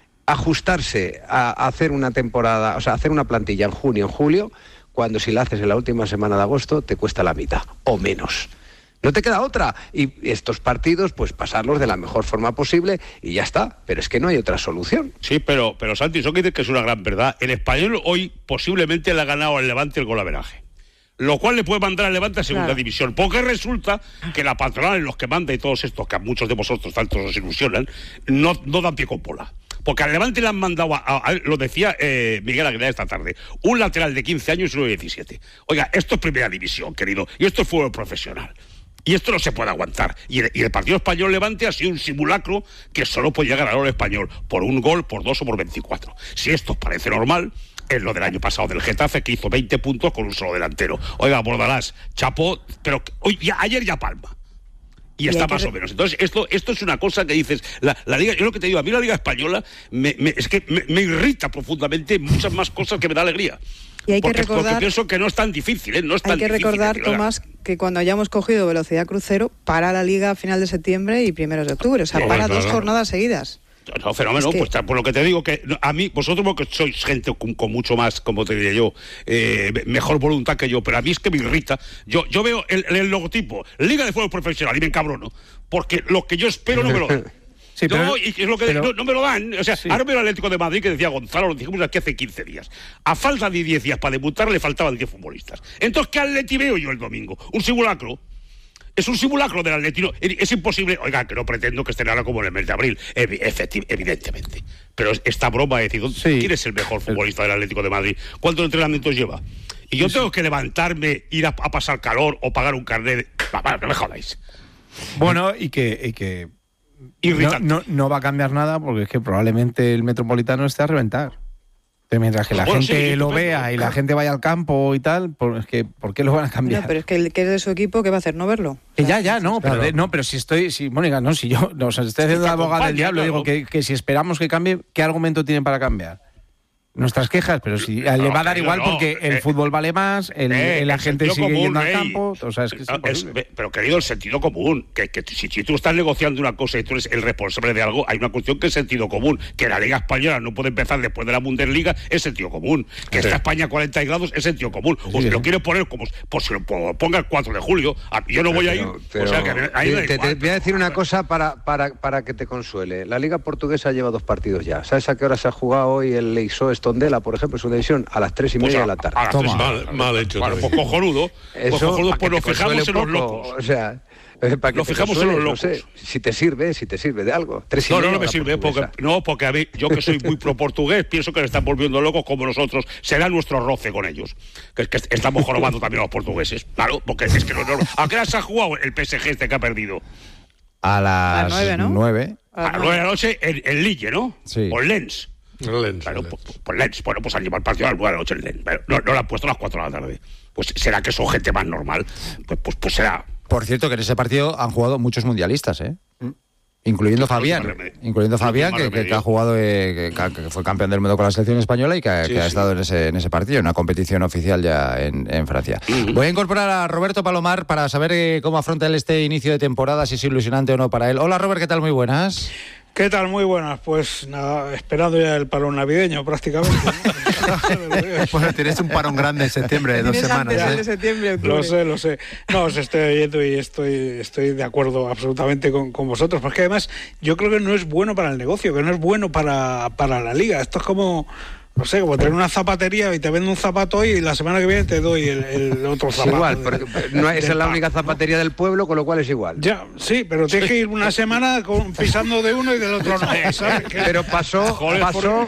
ajustarse a, a hacer una temporada, o sea, hacer una plantilla en junio, en julio, cuando si la haces en la última semana de agosto te cuesta la mitad o menos. No te queda otra. Y estos partidos, pues pasarlos de la mejor forma posible y ya está. Pero es que no hay otra solución. Sí, pero, pero Santi, eso que dices que es una gran verdad. El Español hoy posiblemente le ha ganado al Levante el golaveraje. Lo cual le puede mandar al Levante a segunda claro. división. Porque resulta que la patronal, los que manda y todos estos, que a muchos de vosotros tantos os ilusionan, no, no dan pie con bola. Porque al Levante le han mandado, a, a, a, lo decía eh, Miguel Aguilar esta tarde, un lateral de quince años y uno de diecisiete. Oiga, esto es primera división, querido, y esto es fútbol profesional. Y esto no se puede aguantar. Y el, y el partido español Levante ha sido un simulacro que solo podía ganar al español por un gol, por dos o por veinticuatro. Si esto os parece normal, es lo del año pasado del Getafe, que hizo veinte puntos con un solo delantero. Oiga, Bordalás, chapó, pero hoy, ya, ayer ya palma. Y, y está más que... o menos. Entonces, esto esto es una cosa que dices, la, la liga, yo lo que te digo, a mí la liga española me, me, es que me, me irrita profundamente muchas más cosas que me da alegría. Y hay porque, que recordar, porque pienso que no es tan difícil, ¿eh? No es tan hay que difícil, recordar, tío, Tomás, que cuando hayamos cogido velocidad crucero, para la liga a final de septiembre y primeros de octubre. O sea, no, para no, dos no, jornadas no. seguidas. No, fenómeno, es que... pues por lo que te digo, que a mí, vosotros porque sois gente con, con mucho más, como te diría yo, eh, mejor voluntad que yo, pero a mí es que me irrita. Yo yo veo el, el logotipo, Liga de Fútbol Profesional, y me encabrono, porque lo que yo espero no me lo dan. Sí, pero, no, y es lo que pero, no, no me lo dan. O sea, sí. Ahora veo el Atlético de Madrid que decía Gonzalo, lo dijimos aquí hace quince días. A falta de diez días para debutar le faltaban diez futbolistas. Entonces, ¿qué Atleti veo yo el domingo? Un simulacro. Es un simulacro del Atlético. Es imposible. Oiga, que no pretendo que estén ahora como en el mes de abril, evidentemente. Pero esta broma de decir, sí. ¿quién es el mejor futbolista del Atlético de Madrid? ¿Cuántos entrenamientos lleva? Y yo sí, tengo sí. que levantarme, ir a, a pasar calor o pagar un carnet. Va, no me jodáis. Bueno, y que, y que no, no, no va a cambiar nada porque es que probablemente el Metropolitano esté a reventar. Mientras que la bueno, gente sí, lo vea y la gente vaya al campo y tal, pues es que ¿por qué lo van a cambiar? No, pero es que el que es de su equipo, ¿qué va a hacer? ¿No verlo? Que ya, ya, no, claro. pero, de, no, pero si estoy, si Mónica, no, si yo, no, o sea, estoy haciendo la abogada del diablo, digo que, que si esperamos que cambie, ¿qué argumento tienen para cambiar? Nuestras quejas, pero si no, le va a dar igual no, porque el eh, fútbol vale más, el, eh, la gente sigue común, yendo al campo, o sea, es que es es, pero querido, el sentido común, que, que si, si tú estás negociando una cosa y tú eres el responsable de algo, hay una cuestión que es sentido común, que la Liga Española no puede empezar después de la Bundesliga, es sentido común, que sí. está España a cuarenta grados, es sentido común, o si sí, lo sí. quieres poner como, por si lo ponga el cuatro de julio, yo no voy a ir, pero, o sea, que ahí te, te, te voy a decir una cosa para, para, para que te consuele, la Liga Portuguesa lleva dos partidos ya, ¿sabes a qué hora se ha jugado hoy el Leisó Stondela, por ejemplo? Una edición a las tres y media pues a, de la tarde. A las tres, mal, mal hecho. Bueno, pues cojonudo. Eso, pues cojonudo, pues nos fijamos en los locos. O sea, Eh, para que Nos fijamos en los locos. No sé, si te sirve, si te sirve de algo. Tres y No, no, medio no me la sirve, porque, portuguesa. no, porque a mí, yo que soy muy pro portugués, pienso que le están volviendo locos como nosotros. Será nuestro roce con ellos. Que es que estamos jorobando también a los portugueses. Claro, porque es que no, no, ¿a qué hora se ha jugado el P S G este que ha perdido? A las A las nueve, ¿no? nueve. A las nueve de la noche en, en Lille, ¿no? Sí. Con Lens. Lens, Claro, Lens. pues, pues Lens. Bueno, pues han llevado el partido a las nueve de la noche en Lens. Pero no, no lo han puesto a las cuatro de la tarde. Pues será que son gente más normal. Pues, pues, pues será. Por cierto, que en ese partido han jugado muchos mundialistas, ¿eh? Incluyendo Fabián, incluyendo Fabián, que, que, que ha jugado, eh, que, que fue campeón del mundo con la selección española y que, Sí, que ha sí. estado en ese, en ese partido, en una competición oficial ya en, en Francia. Voy a incorporar a Roberto Palomar para saber eh, cómo afronta él este inicio de temporada, si es ilusionante o no para él. Hola, Robert, ¿qué tal? Muy buenas. ¿Qué tal? Muy buenas. Pues nada, esperando ya el parón navideño prácticamente, ¿no? Bueno, tienes un parón grande en septiembre de dos Tienes semanas. antes ¿eh? de septiembre, octubre. Lo sé, lo sé. No, os estoy oyendo y estoy, estoy de acuerdo absolutamente con, con vosotros, porque además yo creo que no es bueno para el negocio, que no es bueno para, para la liga. Esto es como... No sé, como tener una zapatería y te vendo un zapato hoy y la semana que viene te doy el, el otro Es zapato. igual, de- porque no, esa es la del única pack, ¿no? zapatería del pueblo, con lo cual es igual. Ya, sí, pero tienes que ir una semana con- pisando de uno y del otro no, ¿sabes? Que- Pero pasó, Joder, pasó,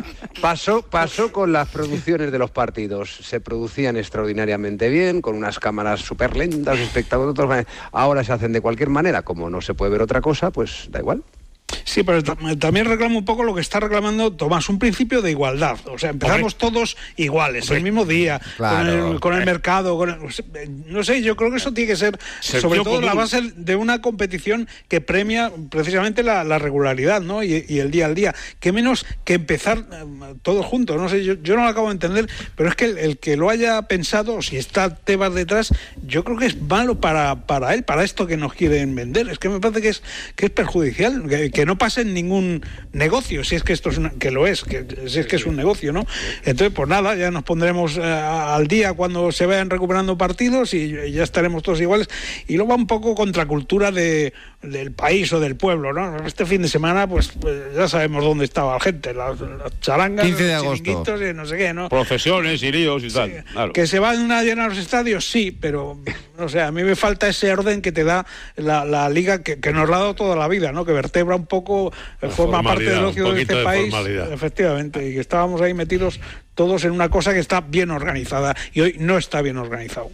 pasó, pasó con las producciones de los partidos. Se producían extraordinariamente bien, con unas cámaras súper lentas, espectáculos. Ahora se hacen de cualquier manera, como no se puede ver otra cosa, pues da igual. Sí, pero tam- también reclamo un poco lo que está reclamando Tomás, un principio de igualdad. O sea, empezamos todos iguales, el mismo día, Claro. con, el, con el mercado, con el- no sé, yo creo que eso tiene que ser, Sentido sobre todo, común. la base de una competición que premia precisamente la, la regularidad, ¿no? Y, y el día al día. Que menos que empezar eh, todos juntos, no sé, yo, yo no lo acabo de entender, pero es que el, el que lo haya pensado, si está Tebas detrás, yo creo que es malo para, para él, para esto que nos quieren vender. Es que me parece que es, que es perjudicial, que, que no pase en ningún negocio, si es que esto es una- que lo es, que si es que es un negocio, ¿no? Entonces, pues nada, ya nos pondremos eh, al día cuando se vayan recuperando partidos y, y ya estaremos todos iguales. Y luego va un poco contracultura de, del país o del pueblo, ¿no? Este fin de semana, pues, pues ya sabemos dónde estaba la gente, las, las charangas, quince de los agosto. chiringuitos y no sé qué, ¿no? Procesiones y líos y tal. Claro. Que se van a llenar los estadios, sí, pero no sé, a mí me falta ese orden que te da la, la liga que, que nos la ha dado toda la vida, ¿no? Que vertebra un poco, eh, La forma parte formalidad, del un ocio de poquito este de país, formalidad. efectivamente, y que estábamos ahí metidos todos en una cosa que está bien organizada y hoy no está bien organizado.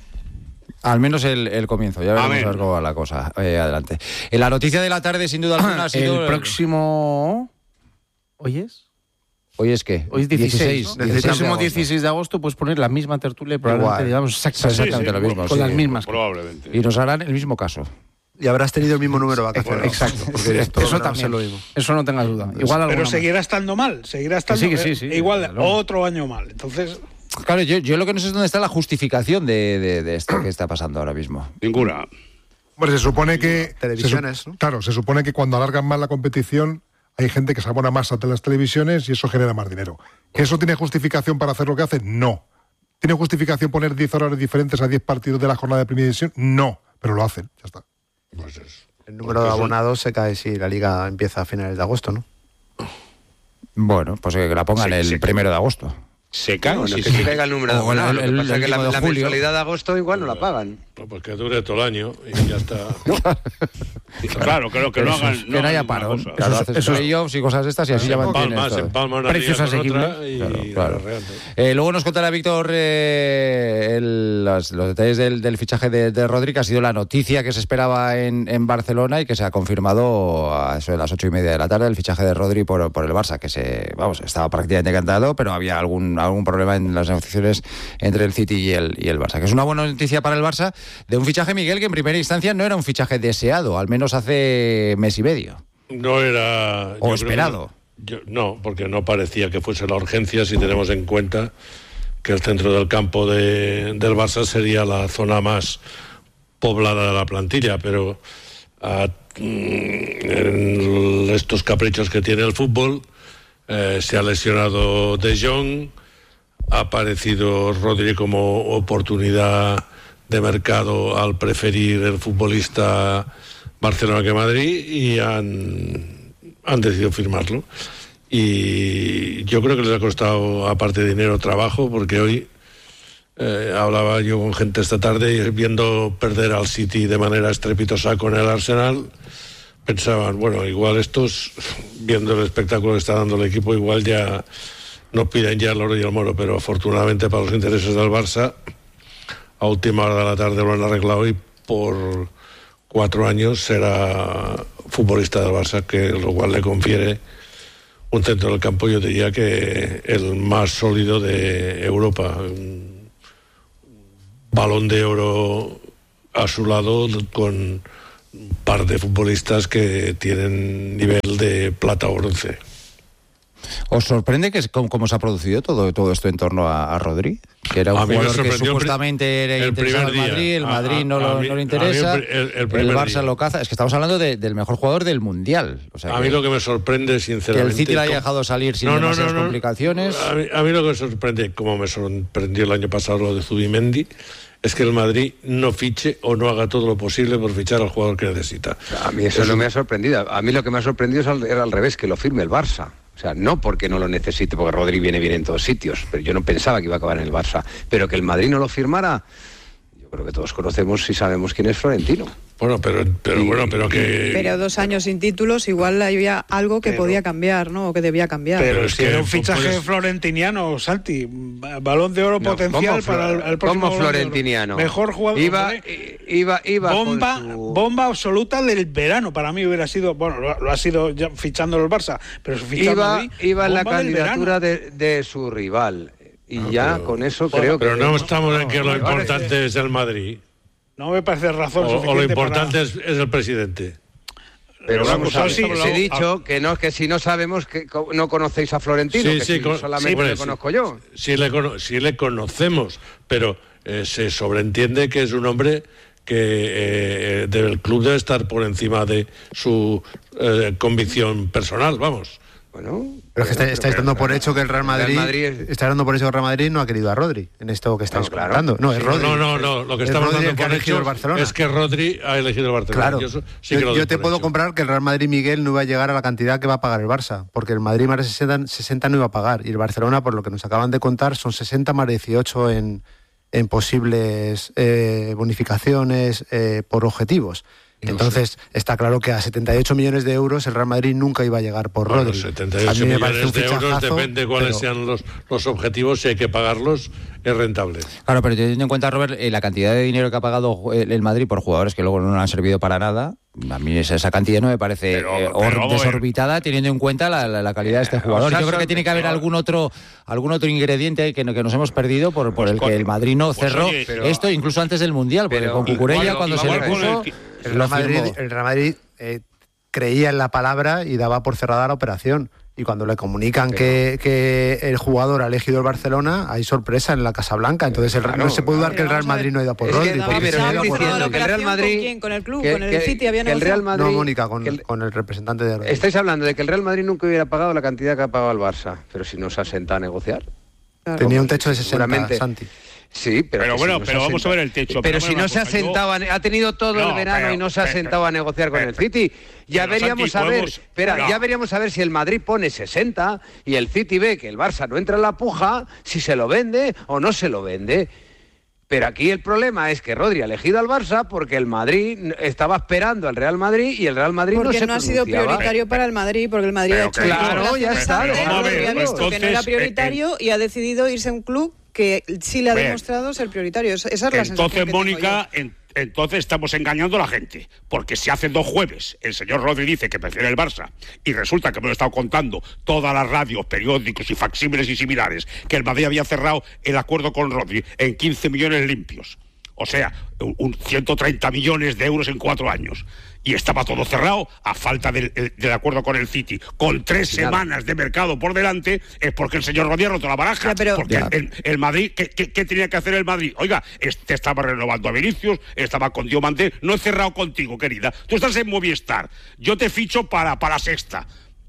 Al menos el, el comienzo, ya veremos Amén. a ver cómo va la cosa. Eh, adelante. En la noticia de la tarde, sin duda alguna, ha sido... El próximo... ¿Hoy es? ¿Hoy es qué? Hoy es dieciséis. dieciséis, El dieciséis de próximo agosto. dieciséis de agosto puedes poner la misma tertulia y probablemente Igual. digamos exactamente, Exactamente lo mismo, con sí. las mismas. Probablemente. Y nos harán el mismo caso. Y habrás tenido el mismo número de vacaciones. Exacto, porque Esto eso no va a también, ser lo mismo. eso no tengas duda. Igual Pero alguna seguirá estando mal, seguirá estando sí, que sí, eh, sí, igual claro. otro año mal. Entonces, Claro, yo, yo lo que no sé es dónde está la justificación de, de, de esto que está pasando ahora mismo. Ninguna. Bueno, se supone que... Televisiones, se su- ¿no? Claro, se supone que cuando alargan más la competición hay gente que se abona más a las televisiones y eso genera más dinero. ¿Que eso tiene justificación para hacer lo que hacen? No. ¿Tiene justificación poner diez horarios diferentes a diez partidos de la jornada de primera división? No, pero lo hacen, ya está. El número de abonados se cae si la liga empieza a finales de agosto, ¿no? Bueno, pues que la pongan Sí, el sí. primero de agosto. Se cae. Bueno, sí, que sí. se caiga el número de O el- abonados. Lo el- que pasa el es que la, último de la julio. mensualidad de agosto igual no la pagan. No, pues que dure todo el año y ya está. Claro, creo que no Eso hagan. es, que no haya hagan parón. una cosa. Claro, Eso- haces eso- playoffs y cosas estas y así ya mantienes Empalmas, todo. empalma una Precios liga con asequibles. otra y Claro, la claro. real. Eh, luego nos contará Víctor eh, el- los, los detalles del, del fichaje de, de Rodri, que ha sido la noticia que se esperaba en, en Barcelona y que se ha confirmado a eso de las ocho y media de la tarde, el fichaje de Rodri por, por el Barça, que se vamos estaba prácticamente cantado, pero había algún, algún problema en las negociaciones entre el City y el, y el Barça. Que es una buena noticia para el Barça de un fichaje, Miguel, que en primera instancia no era un fichaje deseado, al menos hace mes y medio. No era... O yo creo esperado. que no, yo- no, porque no parecía que fuese la urgencia si tenemos en cuenta que el centro del campo de- del Barça sería la zona más poblada de la plantilla, pero a- mm, en estos caprichos que tiene el fútbol, eh, se ha lesionado De Jong, ha aparecido Rodri como oportunidad de mercado al preferir el futbolista Barcelona que Madrid y han, han decidido firmarlo. Y yo creo que les ha costado, aparte de dinero, trabajo, porque hoy Eh, hablaba yo con gente esta tarde y viendo perder al City de manera estrepitosa con el Arsenal, pensaban, bueno, igual estos, viendo el espectáculo que está dando el equipo, igual ya no piden ya el oro y el moro, pero afortunadamente para los intereses del Barça, a última hora de la tarde lo han arreglado y por cuatro años será futbolista del Barça, que lo cual le confiere un centro del campo, yo diría que el más sólido de Europa. Un Balón de Oro a su lado con un par de futbolistas que tienen nivel de plata o bronce. ¿Os sorprende que cómo, cómo se ha producido todo, todo esto en torno a, a Rodri? Que era un jugador que supuestamente era interesado en Madrid, el Madrid a, no, lo, a mí, no le interesa, el, el, el, el Barça día. lo caza. Es que estamos hablando de, del mejor jugador del Mundial. O sea, a mí lo que me sorprende, sinceramente... Que el City le haya dejado salir sin no, no, demasiadas no, no, complicaciones. A mí, a mí lo que me sorprende, como me sorprendió el año pasado lo de Zubimendi, es que el Madrid no fiche o no haga todo lo posible por fichar al jugador que necesita. A mí eso, eso no me ha sorprendido. A mí lo que me ha sorprendido es al, era al revés, que lo firme el Barça. O sea, no porque no lo necesite, porque Rodri viene bien en todos sitios, pero yo no pensaba que iba a acabar en el Barça. Pero que el Madrid no lo firmara, yo creo que todos conocemos y sabemos quién es Florentino. Bueno, pero, pero y, bueno, pero que... Pero dos años sin títulos, igual había algo que pero, podía cambiar, ¿no? O que debía cambiar. Pero es que era un fichaje puedes... florentiniano, Santi. Balón de oro no, potencial para el, el próximo. ¿Cómo florentiniano? Mejor jugador. Iba, iba, iba bomba, su... bomba absoluta del verano. Para mí hubiera sido, bueno, lo, lo ha sido ya fichándolo el Barça, pero fichando iba, Madrid, iba en la candidatura de, de su rival. Y no, ya pero, con eso bueno, creo pero que... Pero no estamos no, en que lo importante parece... es el Madrid. No me parece razón o, suficiente o lo importante para... es, es el presidente. Pero vamos a ver, sí, os he dicho que no, que si no sabemos que no conocéis a Florentino, sí, que sí, si con, solamente sí, pues, le conozco yo. Sí le, sí le conocemos, pero eh, se sobreentiende que es un hombre que eh, del club debe estar por encima de su eh, convicción personal, vamos. Bueno, pero es que estáis, estáis dando por hecho que el Real Madrid, Real Madrid es... está dando por hecho que el Real Madrid no ha querido a Rodri en esto que estáis no, claro. contando. No, es sí, Rodri. No, no, no, lo que estamos dando por hecho el Barcelona. es que Rodri ha elegido el Barcelona. Claro. Yo, sí yo, yo te por puedo hecho. comprar que el Real Madrid Miguel no iba a llegar a la cantidad que va a pagar el Barça, porque el Madrid más de sesenta, sesenta no iba a pagar y el Barcelona, por lo que nos acaban de contar, son sesenta más dieciocho en, en posibles eh, bonificaciones eh, por objetivos. No Entonces, sé. está claro que a setenta y ocho millones de euros el Real Madrid nunca iba a llegar por bueno, Rodri. setenta y ocho millones de euros, depende cuáles pero... sean los, los objetivos, si hay que pagarlos, es rentable. Claro, pero teniendo en cuenta, Robert, eh, la cantidad de dinero que ha pagado el, el Madrid por jugadores que luego no le han servido para nada, a mí esa, esa cantidad no me parece pero, eh, pero, desorbitada, teniendo en cuenta la, la, la calidad de este jugador. Yo creo que tiene que haber algún otro algún otro ingrediente que, que nos hemos perdido por, por pues el que el Madrid no cerró pues, oye, pero... esto, incluso antes del Mundial, porque con Cucurella, cuando se le puso... El Real Madrid, el Real Madrid eh, creía en la palabra y daba por cerrada la operación. Y cuando le comunican que, que el jugador ha elegido el Barcelona, hay sorpresa en la Casa Blanca. Entonces el, claro, no se puede dudar que el Real Madrid no ha ido por Rodri. Es que, pero no diciendo que el Real Madrid... ¿Con quién? ¿Con el club? Que, ¿Con el que, City? ¿Había que el Real Madrid, no, Mónica, con el, con el representante de Rodri. Estáis hablando de que el Real Madrid nunca hubiera pagado la cantidad que ha pagado el Barça. Pero si no se ha sentado a negociar. Claro. Tenía un techo de sesenta, Santi. Sí, pero, pero bueno, si no pero vamos a ver el techo. Pero, pero si no se ha sentado, a, ha tenido todo no, el verano pero, y no se ha pero, sentado a negociar con pero, el City, ya veríamos Santi, a ver, podemos, espera, no. ya veríamos a ver si el Madrid pone sesenta y el City ve que el Barça no entra en la puja, si se lo vende o no se lo vende. Pero aquí el problema es que Rodri ha elegido al Barça porque el Madrid estaba esperando al Real Madrid y el Real Madrid porque no se no ha sido prioritario para el Madrid, porque el Madrid pero, ha hecho claro, ya está. Rodri ha visto que no era prioritario y ha decidido irse a un club que sí le ha demostrado ser prioritario. Esa es la entonces, sensación que Mónica, en, entonces estamos engañando a la gente, porque si hace dos jueves el señor Rodri dice que prefiere el Barça y resulta que me lo he estado contando todas las radios, periódicos y facsímiles y similares, que el Madrid había cerrado el acuerdo con Rodri en quince millones limpios. O sea, un ciento treinta millones de euros en cuatro años. Y estaba todo cerrado a falta del, del acuerdo con el City. Con tres claro. semanas de mercado por delante, es porque el señor Rodri ha roto la baraja. Ya, pero, porque el, el, el Madrid, ¿qué, qué, ¿qué tenía que hacer el Madrid? Oiga, este estaba renovando a Vinicius, estaba con Diomandé. No he cerrado contigo, querida. Tú estás en Movistar. Yo te ficho para, para Sexta.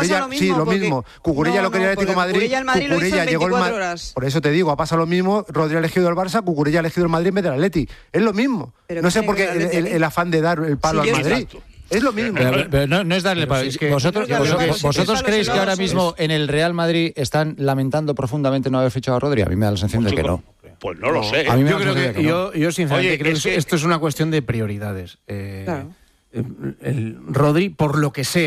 Cucurella, lo mismo, sí, lo porque... mismo. Cucurella no, lo quería el no, Atlético de Madrid. Cucurella el Madrid Cucurella lo hizo en llegó el veinticuatro Ma- horas. Por eso te digo, ha pasado lo mismo. Rodri ha elegido el Barça, Cucurella ha elegido el Madrid en vez del Atleti. Es lo mismo. Pero No ¿qué sé tiene por que qué ver el el, Atleti el- aquí? el afán de dar el palo Sí, al yo- Madrid. Es lo mismo. Pero, pero no, no es darle palo. si es que- ¿Vosotros, no es darle vosotros, palo, vosotros sí, creéis sí, que ahora sí, mismo sí. en el Real Madrid están lamentando profundamente no haber fichado a Rodri? A mí me da la sensación de que no. Pues no lo sé. A mí me Yo da la creo sensación que, de que no. yo, yo sinceramente Oye, creo es que que- esto es una cuestión de prioridades. Eh, Claro. el, el Rodri, por lo que sea,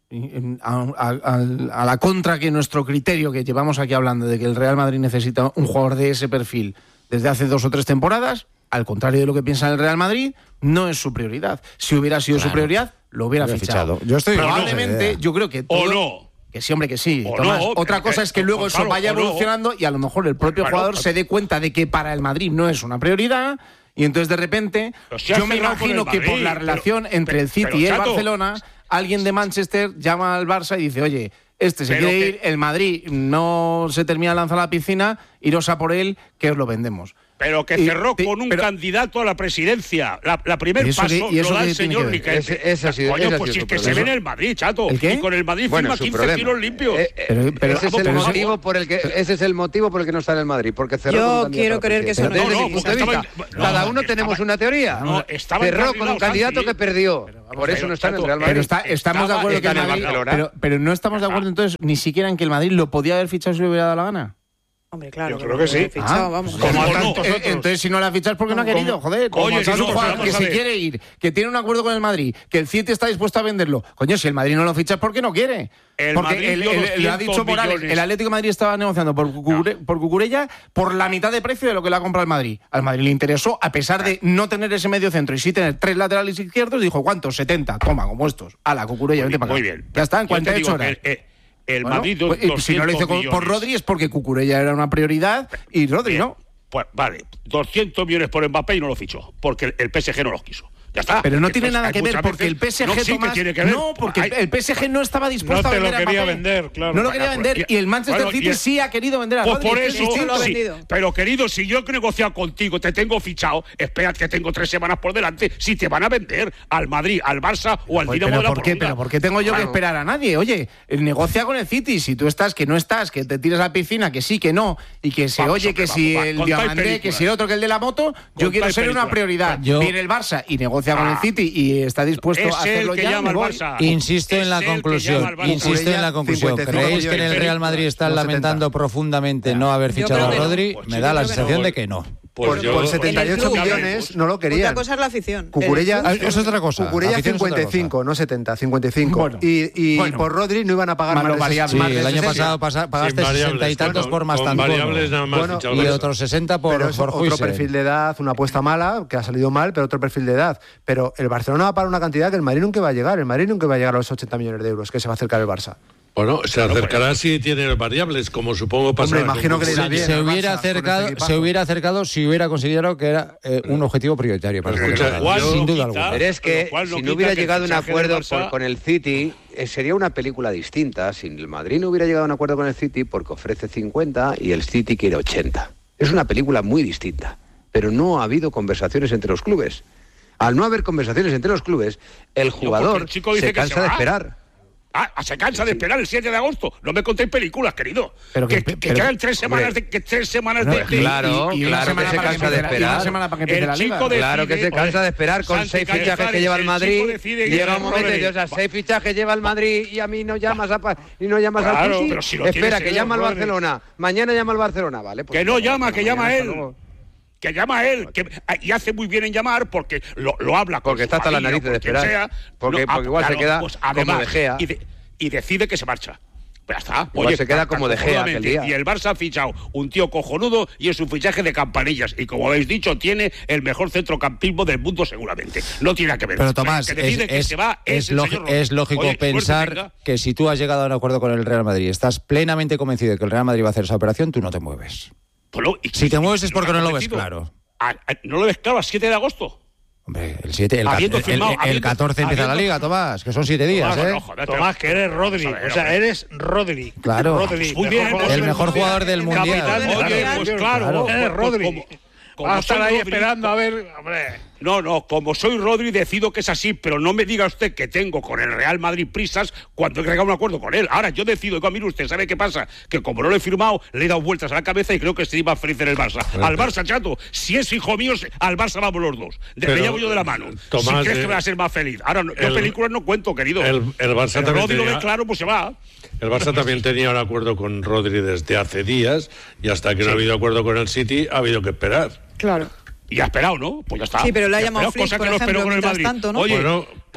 a, a, a la contra que nuestro criterio que llevamos aquí hablando de que el Real Madrid necesita un jugador de ese perfil desde hace dos o tres temporadas, al contrario de lo que piensa el Real Madrid, no es su prioridad. Si hubiera sido claro. su prioridad, lo hubiera, hubiera fichado. fichado. Yo estoy Probablemente, no, yo creo que todo... O no. Que sí, hombre, que sí. O Tomás. no, Otra cosa que, es que luego pues, eso claro, vaya evolucionando no. y a lo mejor el propio bueno, jugador pues, se dé cuenta de que para el Madrid no es una prioridad y entonces de repente si yo me imagino que por la relación pero, entre el City pero, y el Chato, Barcelona, alguien de Manchester llama al Barça y dice, oye, este se quiere que, ir, el Madrid no se termina de lanzar a la piscina, iros a por él, que os lo vendemos. Pero que cerró y, con un pero, candidato a la presidencia. La, la primer paso que, lo da el señor Riquelme. Ese ha sido, Coño, ese pues si es que problema. se ve en el Madrid, chato. ¿El qué? Y con el Madrid bueno, firma quince problema. tiros limpios. Eh, eh, pero, pero, ese, es el pero, motivo por el que, ese es el motivo por el que no está en el Madrid. Porque cerró Yo con quiero creer que eso no, Desde no, mi punto de vista, no, cada uno estaba, tenemos una teoría. No, cerró con un candidato que perdió. Por eso no está en el Real Madrid. Pero está, estamos de acuerdo que el Madrid... Pero, pero no estamos de acuerdo entonces ni siquiera en que el Madrid lo podía haber fichado si le hubiera dado la gana. Hombre, claro. Yo creo que sí. Fichado, ah, vamos. Como no, tantos eh, entonces, si no la fichas, ¿por qué no ha querido? Joder, Oye, si es un jugador que se quiere ir, que tiene un acuerdo con el Madrid, que el City está dispuesto a venderlo. Coño, si el Madrid no lo fichas, ¿por qué no quiere? El Porque Madrid el, el, el, lo ha dicho Morales, el Atlético de Madrid estaba negociando por, Cucure, no. por Cucurella por la mitad de precio de lo que le ha comprado el Madrid. Al Madrid le interesó, a pesar de no tener ese medio centro y sí tener tres laterales izquierdos, dijo, ¿cuántos? setenta. Toma, como estos. A la Cucurella, vente para acá. Muy bien. Ya está, en cuarenta y ocho horas. Que, eh, El bueno, Madrid, dos, pues, si no lo hizo por Rodri es porque Cucurella era una prioridad y Rodri Bien. no. Pues vale, doscientos millones por Mbappé y no lo fichó, porque el P S G no los quiso. Ya está. Pero no Entonces, tiene nada que ver porque veces, el P S G no, sí Tomás, que tiene que ver. no, porque Ay, el P S G no estaba dispuesto no a vender te lo quería a Mbappé. vender, claro. No lo quería Bueno, vender y, y el Manchester bueno, City y, sí ha querido vender a pues Rodri. por es eso, que lo ha sí, vendido. Pero querido, si yo he negociado contigo, te tengo fichado, espera que tengo tres semanas por delante, si te van a vender al Madrid, al Barça o al Pues, Dinamo pero de la ¿por qué? Pero ¿por qué tengo yo claro. que esperar a nadie? Oye, negocia con el City, si tú estás, que no estás, que te tiras a la piscina, que sí, que no, y que se vamos, oye hombre, que si vamos, el va, Diamandé, que si el otro, que el de la moto, yo quiero ser película. una prioridad. Yo... Viene el Barça y negocia ah. con el City y está dispuesto es a hacerlo que ya. Llama me al Barça. Insisto es en la conclusión, insisto en la conclusión. ¿Creéis que en el Real Madrid están lamentando profundamente no haber fichado a Rodri? No. Me da la sensación de que no. Pues por, yo, por setenta y ocho millones no lo querían. Otra cosa es la afición. Cucurella, eso es otra cosa. Cucurella cincuenta y cinco, no setenta, cincuenta y cinco. Bueno, y y bueno, por Rodri no iban a pagar más, más de sí, más el año pasado pasa, pagaste sesenta y tantos bueno, por más tanto. Variables nada más bueno, y otros sesenta por, pero por otro Huijsen. perfil de edad, una apuesta mala, que ha salido mal, pero otro perfil de edad. Pero el Barcelona va a pagar una cantidad que el Madrid nunca va a llegar. El Madrid nunca va a llegar a los ochenta millones de euros, que se va a acercar el Barça. Bueno, se acercará si tiene variables, como supongo pasará. Hombre, imagino que le irá bien. Se hubiera, Barça, acercado, se hubiera acercado si hubiera considerado que era eh, un objetivo prioritario para el Barça. Sin duda alguna. Pero es que no si no hubiera llegado a un acuerdo por, con el City, eh, sería una película distinta. Si el Madrid no hubiera llegado a un acuerdo con el City porque ofrece cincuenta y el City quiere ochenta. Es una película muy distinta. Pero no ha habido conversaciones entre los clubes. Al no haber conversaciones entre los clubes, el jugador el chico dice se cansa que se de esperar. Ah, se cansa de esperar el siete de agosto. No me contéis películas, querido. Pero que, que, que, pero, que quedan tres semanas de que tres semanas no, de, de claro, y, y claro que se cansa de esperar. Una semana para que empiece la liga. Decide, claro que se cansa de esperar con Santi seis fichajes Cañizares, que lleva el Madrid. Llega un momento y o sea, seis fichajes lleva el Madrid y a mí no llamas a y no llamas claro, al City. pero si espera que llama al Barcelona. Mañana llama al Barcelona, vale. Pues que no llama, que llama él. Que llama a él, que, y hace muy bien en llamar porque lo, lo habla con porque está hasta la nariz de esperar. Sea, porque, no, porque igual claro, se queda pues, además, como De Gea. Y, de, y decide que se marcha. Pues ya está. Igual Oye, se queda como De Gea aquel día. Y el Barça ha fichado un tío cojonudo y es un fichaje de campanillas. Y como habéis dicho, tiene el mejor centrocampismo del mundo seguramente. No tiene nada que ver. Pero Tomás, que decide es, que es, se va es, es, es lógico Oye, pensar que si tú has llegado a un acuerdo con el Real Madrid, estás plenamente convencido de que el Real Madrid va a hacer esa operación, tú no te mueves. Pues lo, y, si te mueves es porque no lo ves convencido. claro. A, a, ¿No lo ves claro a siete de agosto? Hombre, el siete, el, Habiendo el, firmado, el, el habiendo, catorce empieza habiendo, la liga, Tomás, que son siete días, Tomás, ¿eh? No, joder, Tomás, que eres Rodri, o sea, eres Rodri. Claro. Rodri, muy bien, mejor el mejor jugador del mundial. Capitán, oye, pues claro, claro. Eres Rodri. Como, como Va a estar ahí Rodri, esperando a ver, hombre. No, no, como soy Rodri decido que es así, pero no me diga usted que tengo con el Real Madrid prisas cuando he llegado a un acuerdo con él. Ahora yo decido, digo, mire usted, ¿sabe qué pasa? Que como no lo he firmado, le he dado vueltas a la cabeza y creo que estoy más feliz en el Barça. Pero, al Barça, chato, si es hijo mío, al Barça vamos los dos. De, le llevo yo de la mano. Tomás, si crees eh, que va a ser más feliz. Ahora, no, el, yo películas no cuento, querido. El, el Barça también Rodri tenía, lo ve claro, pues se va. El Barça también tenía un acuerdo con Rodri desde hace días y hasta que sí. no ha habido acuerdo con el City ha habido que esperar. Claro. Y ha esperado, ¿no? Pues ya está. Sí, pero le ha llamado Flick, cosa por que no ejemplo, esperó con el Madrid. Tanto, ¿no? Oye, bueno,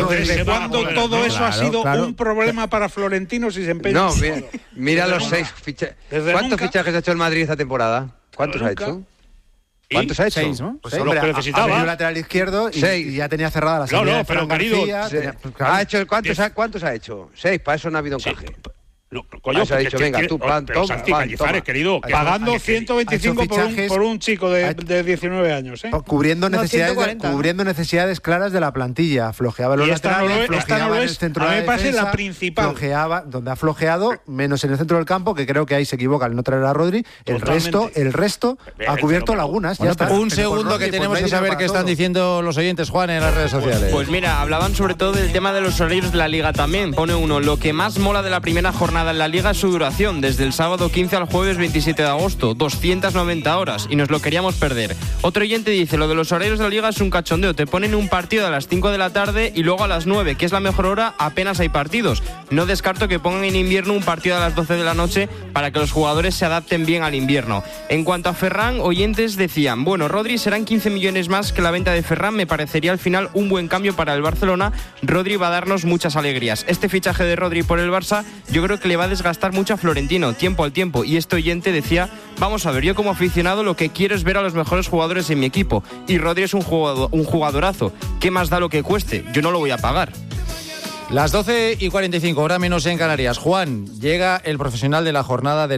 Pero ¿desde cuándo todo eso claro, ha sido claro. un problema para Florentino si se empeña? No, mira, mira los seis fichajes. ¿Cuántos nunca? fichajes ha hecho el Madrid esta temporada? ¿Cuántos ha Nunca. hecho? ¿Cuántos ha hecho? Seis, ¿no? Pues Seis. hombre, Lo que ha- necesitaba. ha venido lateral izquierdo y, Seis. y ya tenía cerrada la No, salida no, de pero Fran querido, García, Sí. tenía- claro. ¿Ha hecho, ¿cuántos, ha, ¿Cuántos ha hecho? Seis, para eso no ha habido encaje. No, coño, Eso ha que- dicho, que- venga, que- tú, oh, plan, pero toma, Santi plan, Cañizares, toma. querido, que- Pagando que- ciento veinticinco por un, por un chico de, de diecinueve años, ¿eh? Cubriendo No, necesidades, ciento cuarenta, ¿no? cubriendo necesidades claras de la plantilla. Flojeaba los Y esta no laterales, lo es- esta no flojeaba lo en es. el centro A de mí la me parece defensa, la principal. Flojeaba, donde ha flojeado, menos en el centro del campo, que creo que ahí se equivoca al no traer a Rodri. El Totalmente. resto, el resto ha cubierto lagunas. Ya está. Un Pero segundo por que Rodri, tenemos pues no que hay saber dinero qué para están todo. diciendo los oyentes, Juan, en las redes sociales. Pues mira, hablaban sobre todo del tema de los horarios de la Liga también. Pone uno, lo que más mola de la primera jornada en la Liga es su duración, desde el sábado quince al jueves veintisiete de agosto, doscientas noventa horas, y nos lo queríamos perder. Otro oyente dice, lo de los horarios de la Liga es un cachondeo, te ponen un partido a las cinco de la tarde y luego a las nueve, que es la mejor hora, apenas hay partidos. No descarto que pongan en invierno un partido a las doce de la noche para que los jugadores se adapten bien al invierno. En cuanto a Ferran, oyentes decían, bueno, Rodri serán quince millones más que la venta de Ferran, me parecería al final un buen cambio para el Barcelona. Rodri va a darnos muchas alegrías. Este fichaje de Rodri por el Barça yo creo que le va a desgastar mucho a Florentino, tiempo al tiempo. Y este oyente decía, vamos a ver, yo como aficionado lo que quiero es ver a los mejores jugadores en mi equipo. Y Rodri es un, jugador, un jugadorazo. ¿Qué más da lo que cueste? Yo no lo voy a pagar. Las doce y cuarenta y cinco, hora menos en Canarias. Juan, llega el profesional de la jornada de